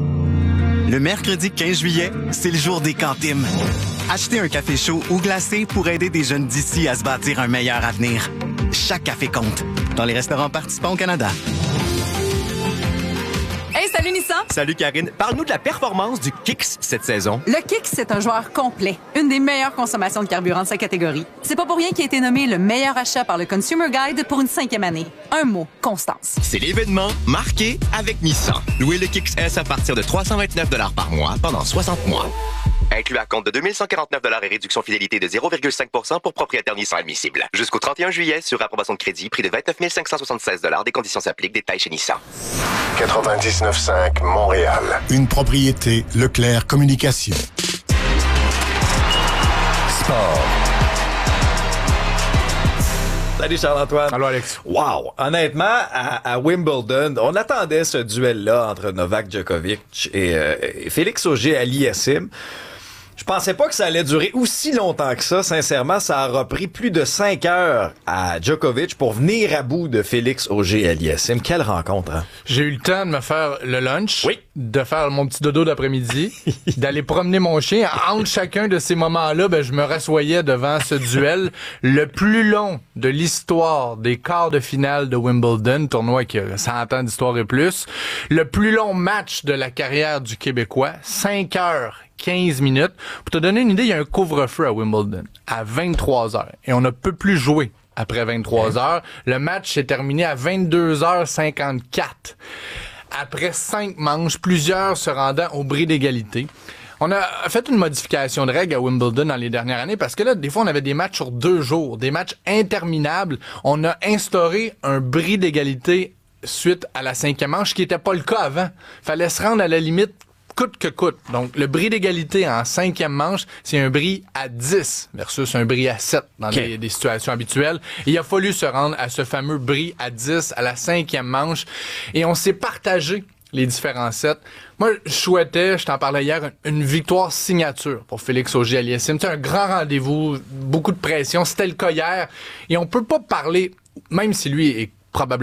Le mercredi quinze juillet, c'est le jour des cantines. Achetez un café chaud ou glacé pour aider des jeunes d'ici à se bâtir un meilleur avenir. Chaque café compte. Dans les restaurants participants au Canada. Hey, salut Nissan! Salut Karine. Parle-nous de la performance du Kicks cette saison. Le Kicks, c'est un joueur complet. Une des meilleures consommations de carburant de sa catégorie. C'est pas pour rien qu'il a été nommé le meilleur achat par le Consumer Guide pour une cinquième année. Un mot, constance. C'est l'événement marqué avec Nissan. Louez le Kicks S à partir de trois cent vingt-neuf dollars par mois pendant soixante mois. Inclus à compte de deux mille cent quarante-neuf dollars et réduction fidélité de zéro virgule cinq pour cent pour propriétaire Nissan admissible. Jusqu'au trente et un juillet, sur approbation de crédit, prix de vingt-neuf mille cinq cent soixante-seize dollars. Des conditions s'appliquent. Détails chez Nissan. quatre-vingt-dix-neuf cinq Montréal. Une propriété Leclerc Communication. Sport. Salut Charles-Antoine. Allô Alex. Wow! Honnêtement, à, à Wimbledon, on attendait ce duel-là entre Novak Djokovic et, euh, et Félix Auger-Aliassime. Je pensais pas que ça allait durer aussi longtemps que ça. Sincèrement, ça aura pris plus de cinq heures à Djokovic pour venir à bout de Félix Auger-Aliassime. Quelle rencontre, hein? J'ai eu le temps de me faire le lunch, oui. de faire mon petit dodo d'après-midi, d'aller promener mon chien. Entre chacun de ces moments-là, ben, je me rassoyais devant ce duel, le plus long de l'histoire des quarts de finale de Wimbledon, tournoi qui a cent ans d'histoire et plus. Le plus long match de la carrière du Québécois, cinq heures quinze minutes. Pour te donner une idée, il y a un couvre-feu à Wimbledon à vingt-trois heures et on ne peut plus jouer après vingt-trois heures. Le match s'est terminé à vingt-deux heures cinquante-quatre. Après cinq manches, plusieurs se rendant au bris d'égalité. On a fait une modification de règles à Wimbledon dans les dernières années parce que là, des fois, on avait des matchs sur deux jours, des matchs interminables. On a instauré un bris d'égalité suite à la cinquième manche, ce qui n'était pas le cas avant. Fallait se rendre à la limite coûte que coûte. Donc, le bris d'égalité en cinquième manche, c'est un bris à dix versus un bris à sept dans okay. des, des situations habituelles. Et il a fallu se rendre à ce fameux bris à dix à la cinquième manche. Et on s'est partagé les différents sets. Moi, je souhaitais, je t'en parlais hier, une, une victoire signature pour Félix Auger-Aliassime. C'est un grand rendez-vous, beaucoup de pression. C'était le cas hier. Et on peut pas parler, même si lui est probablement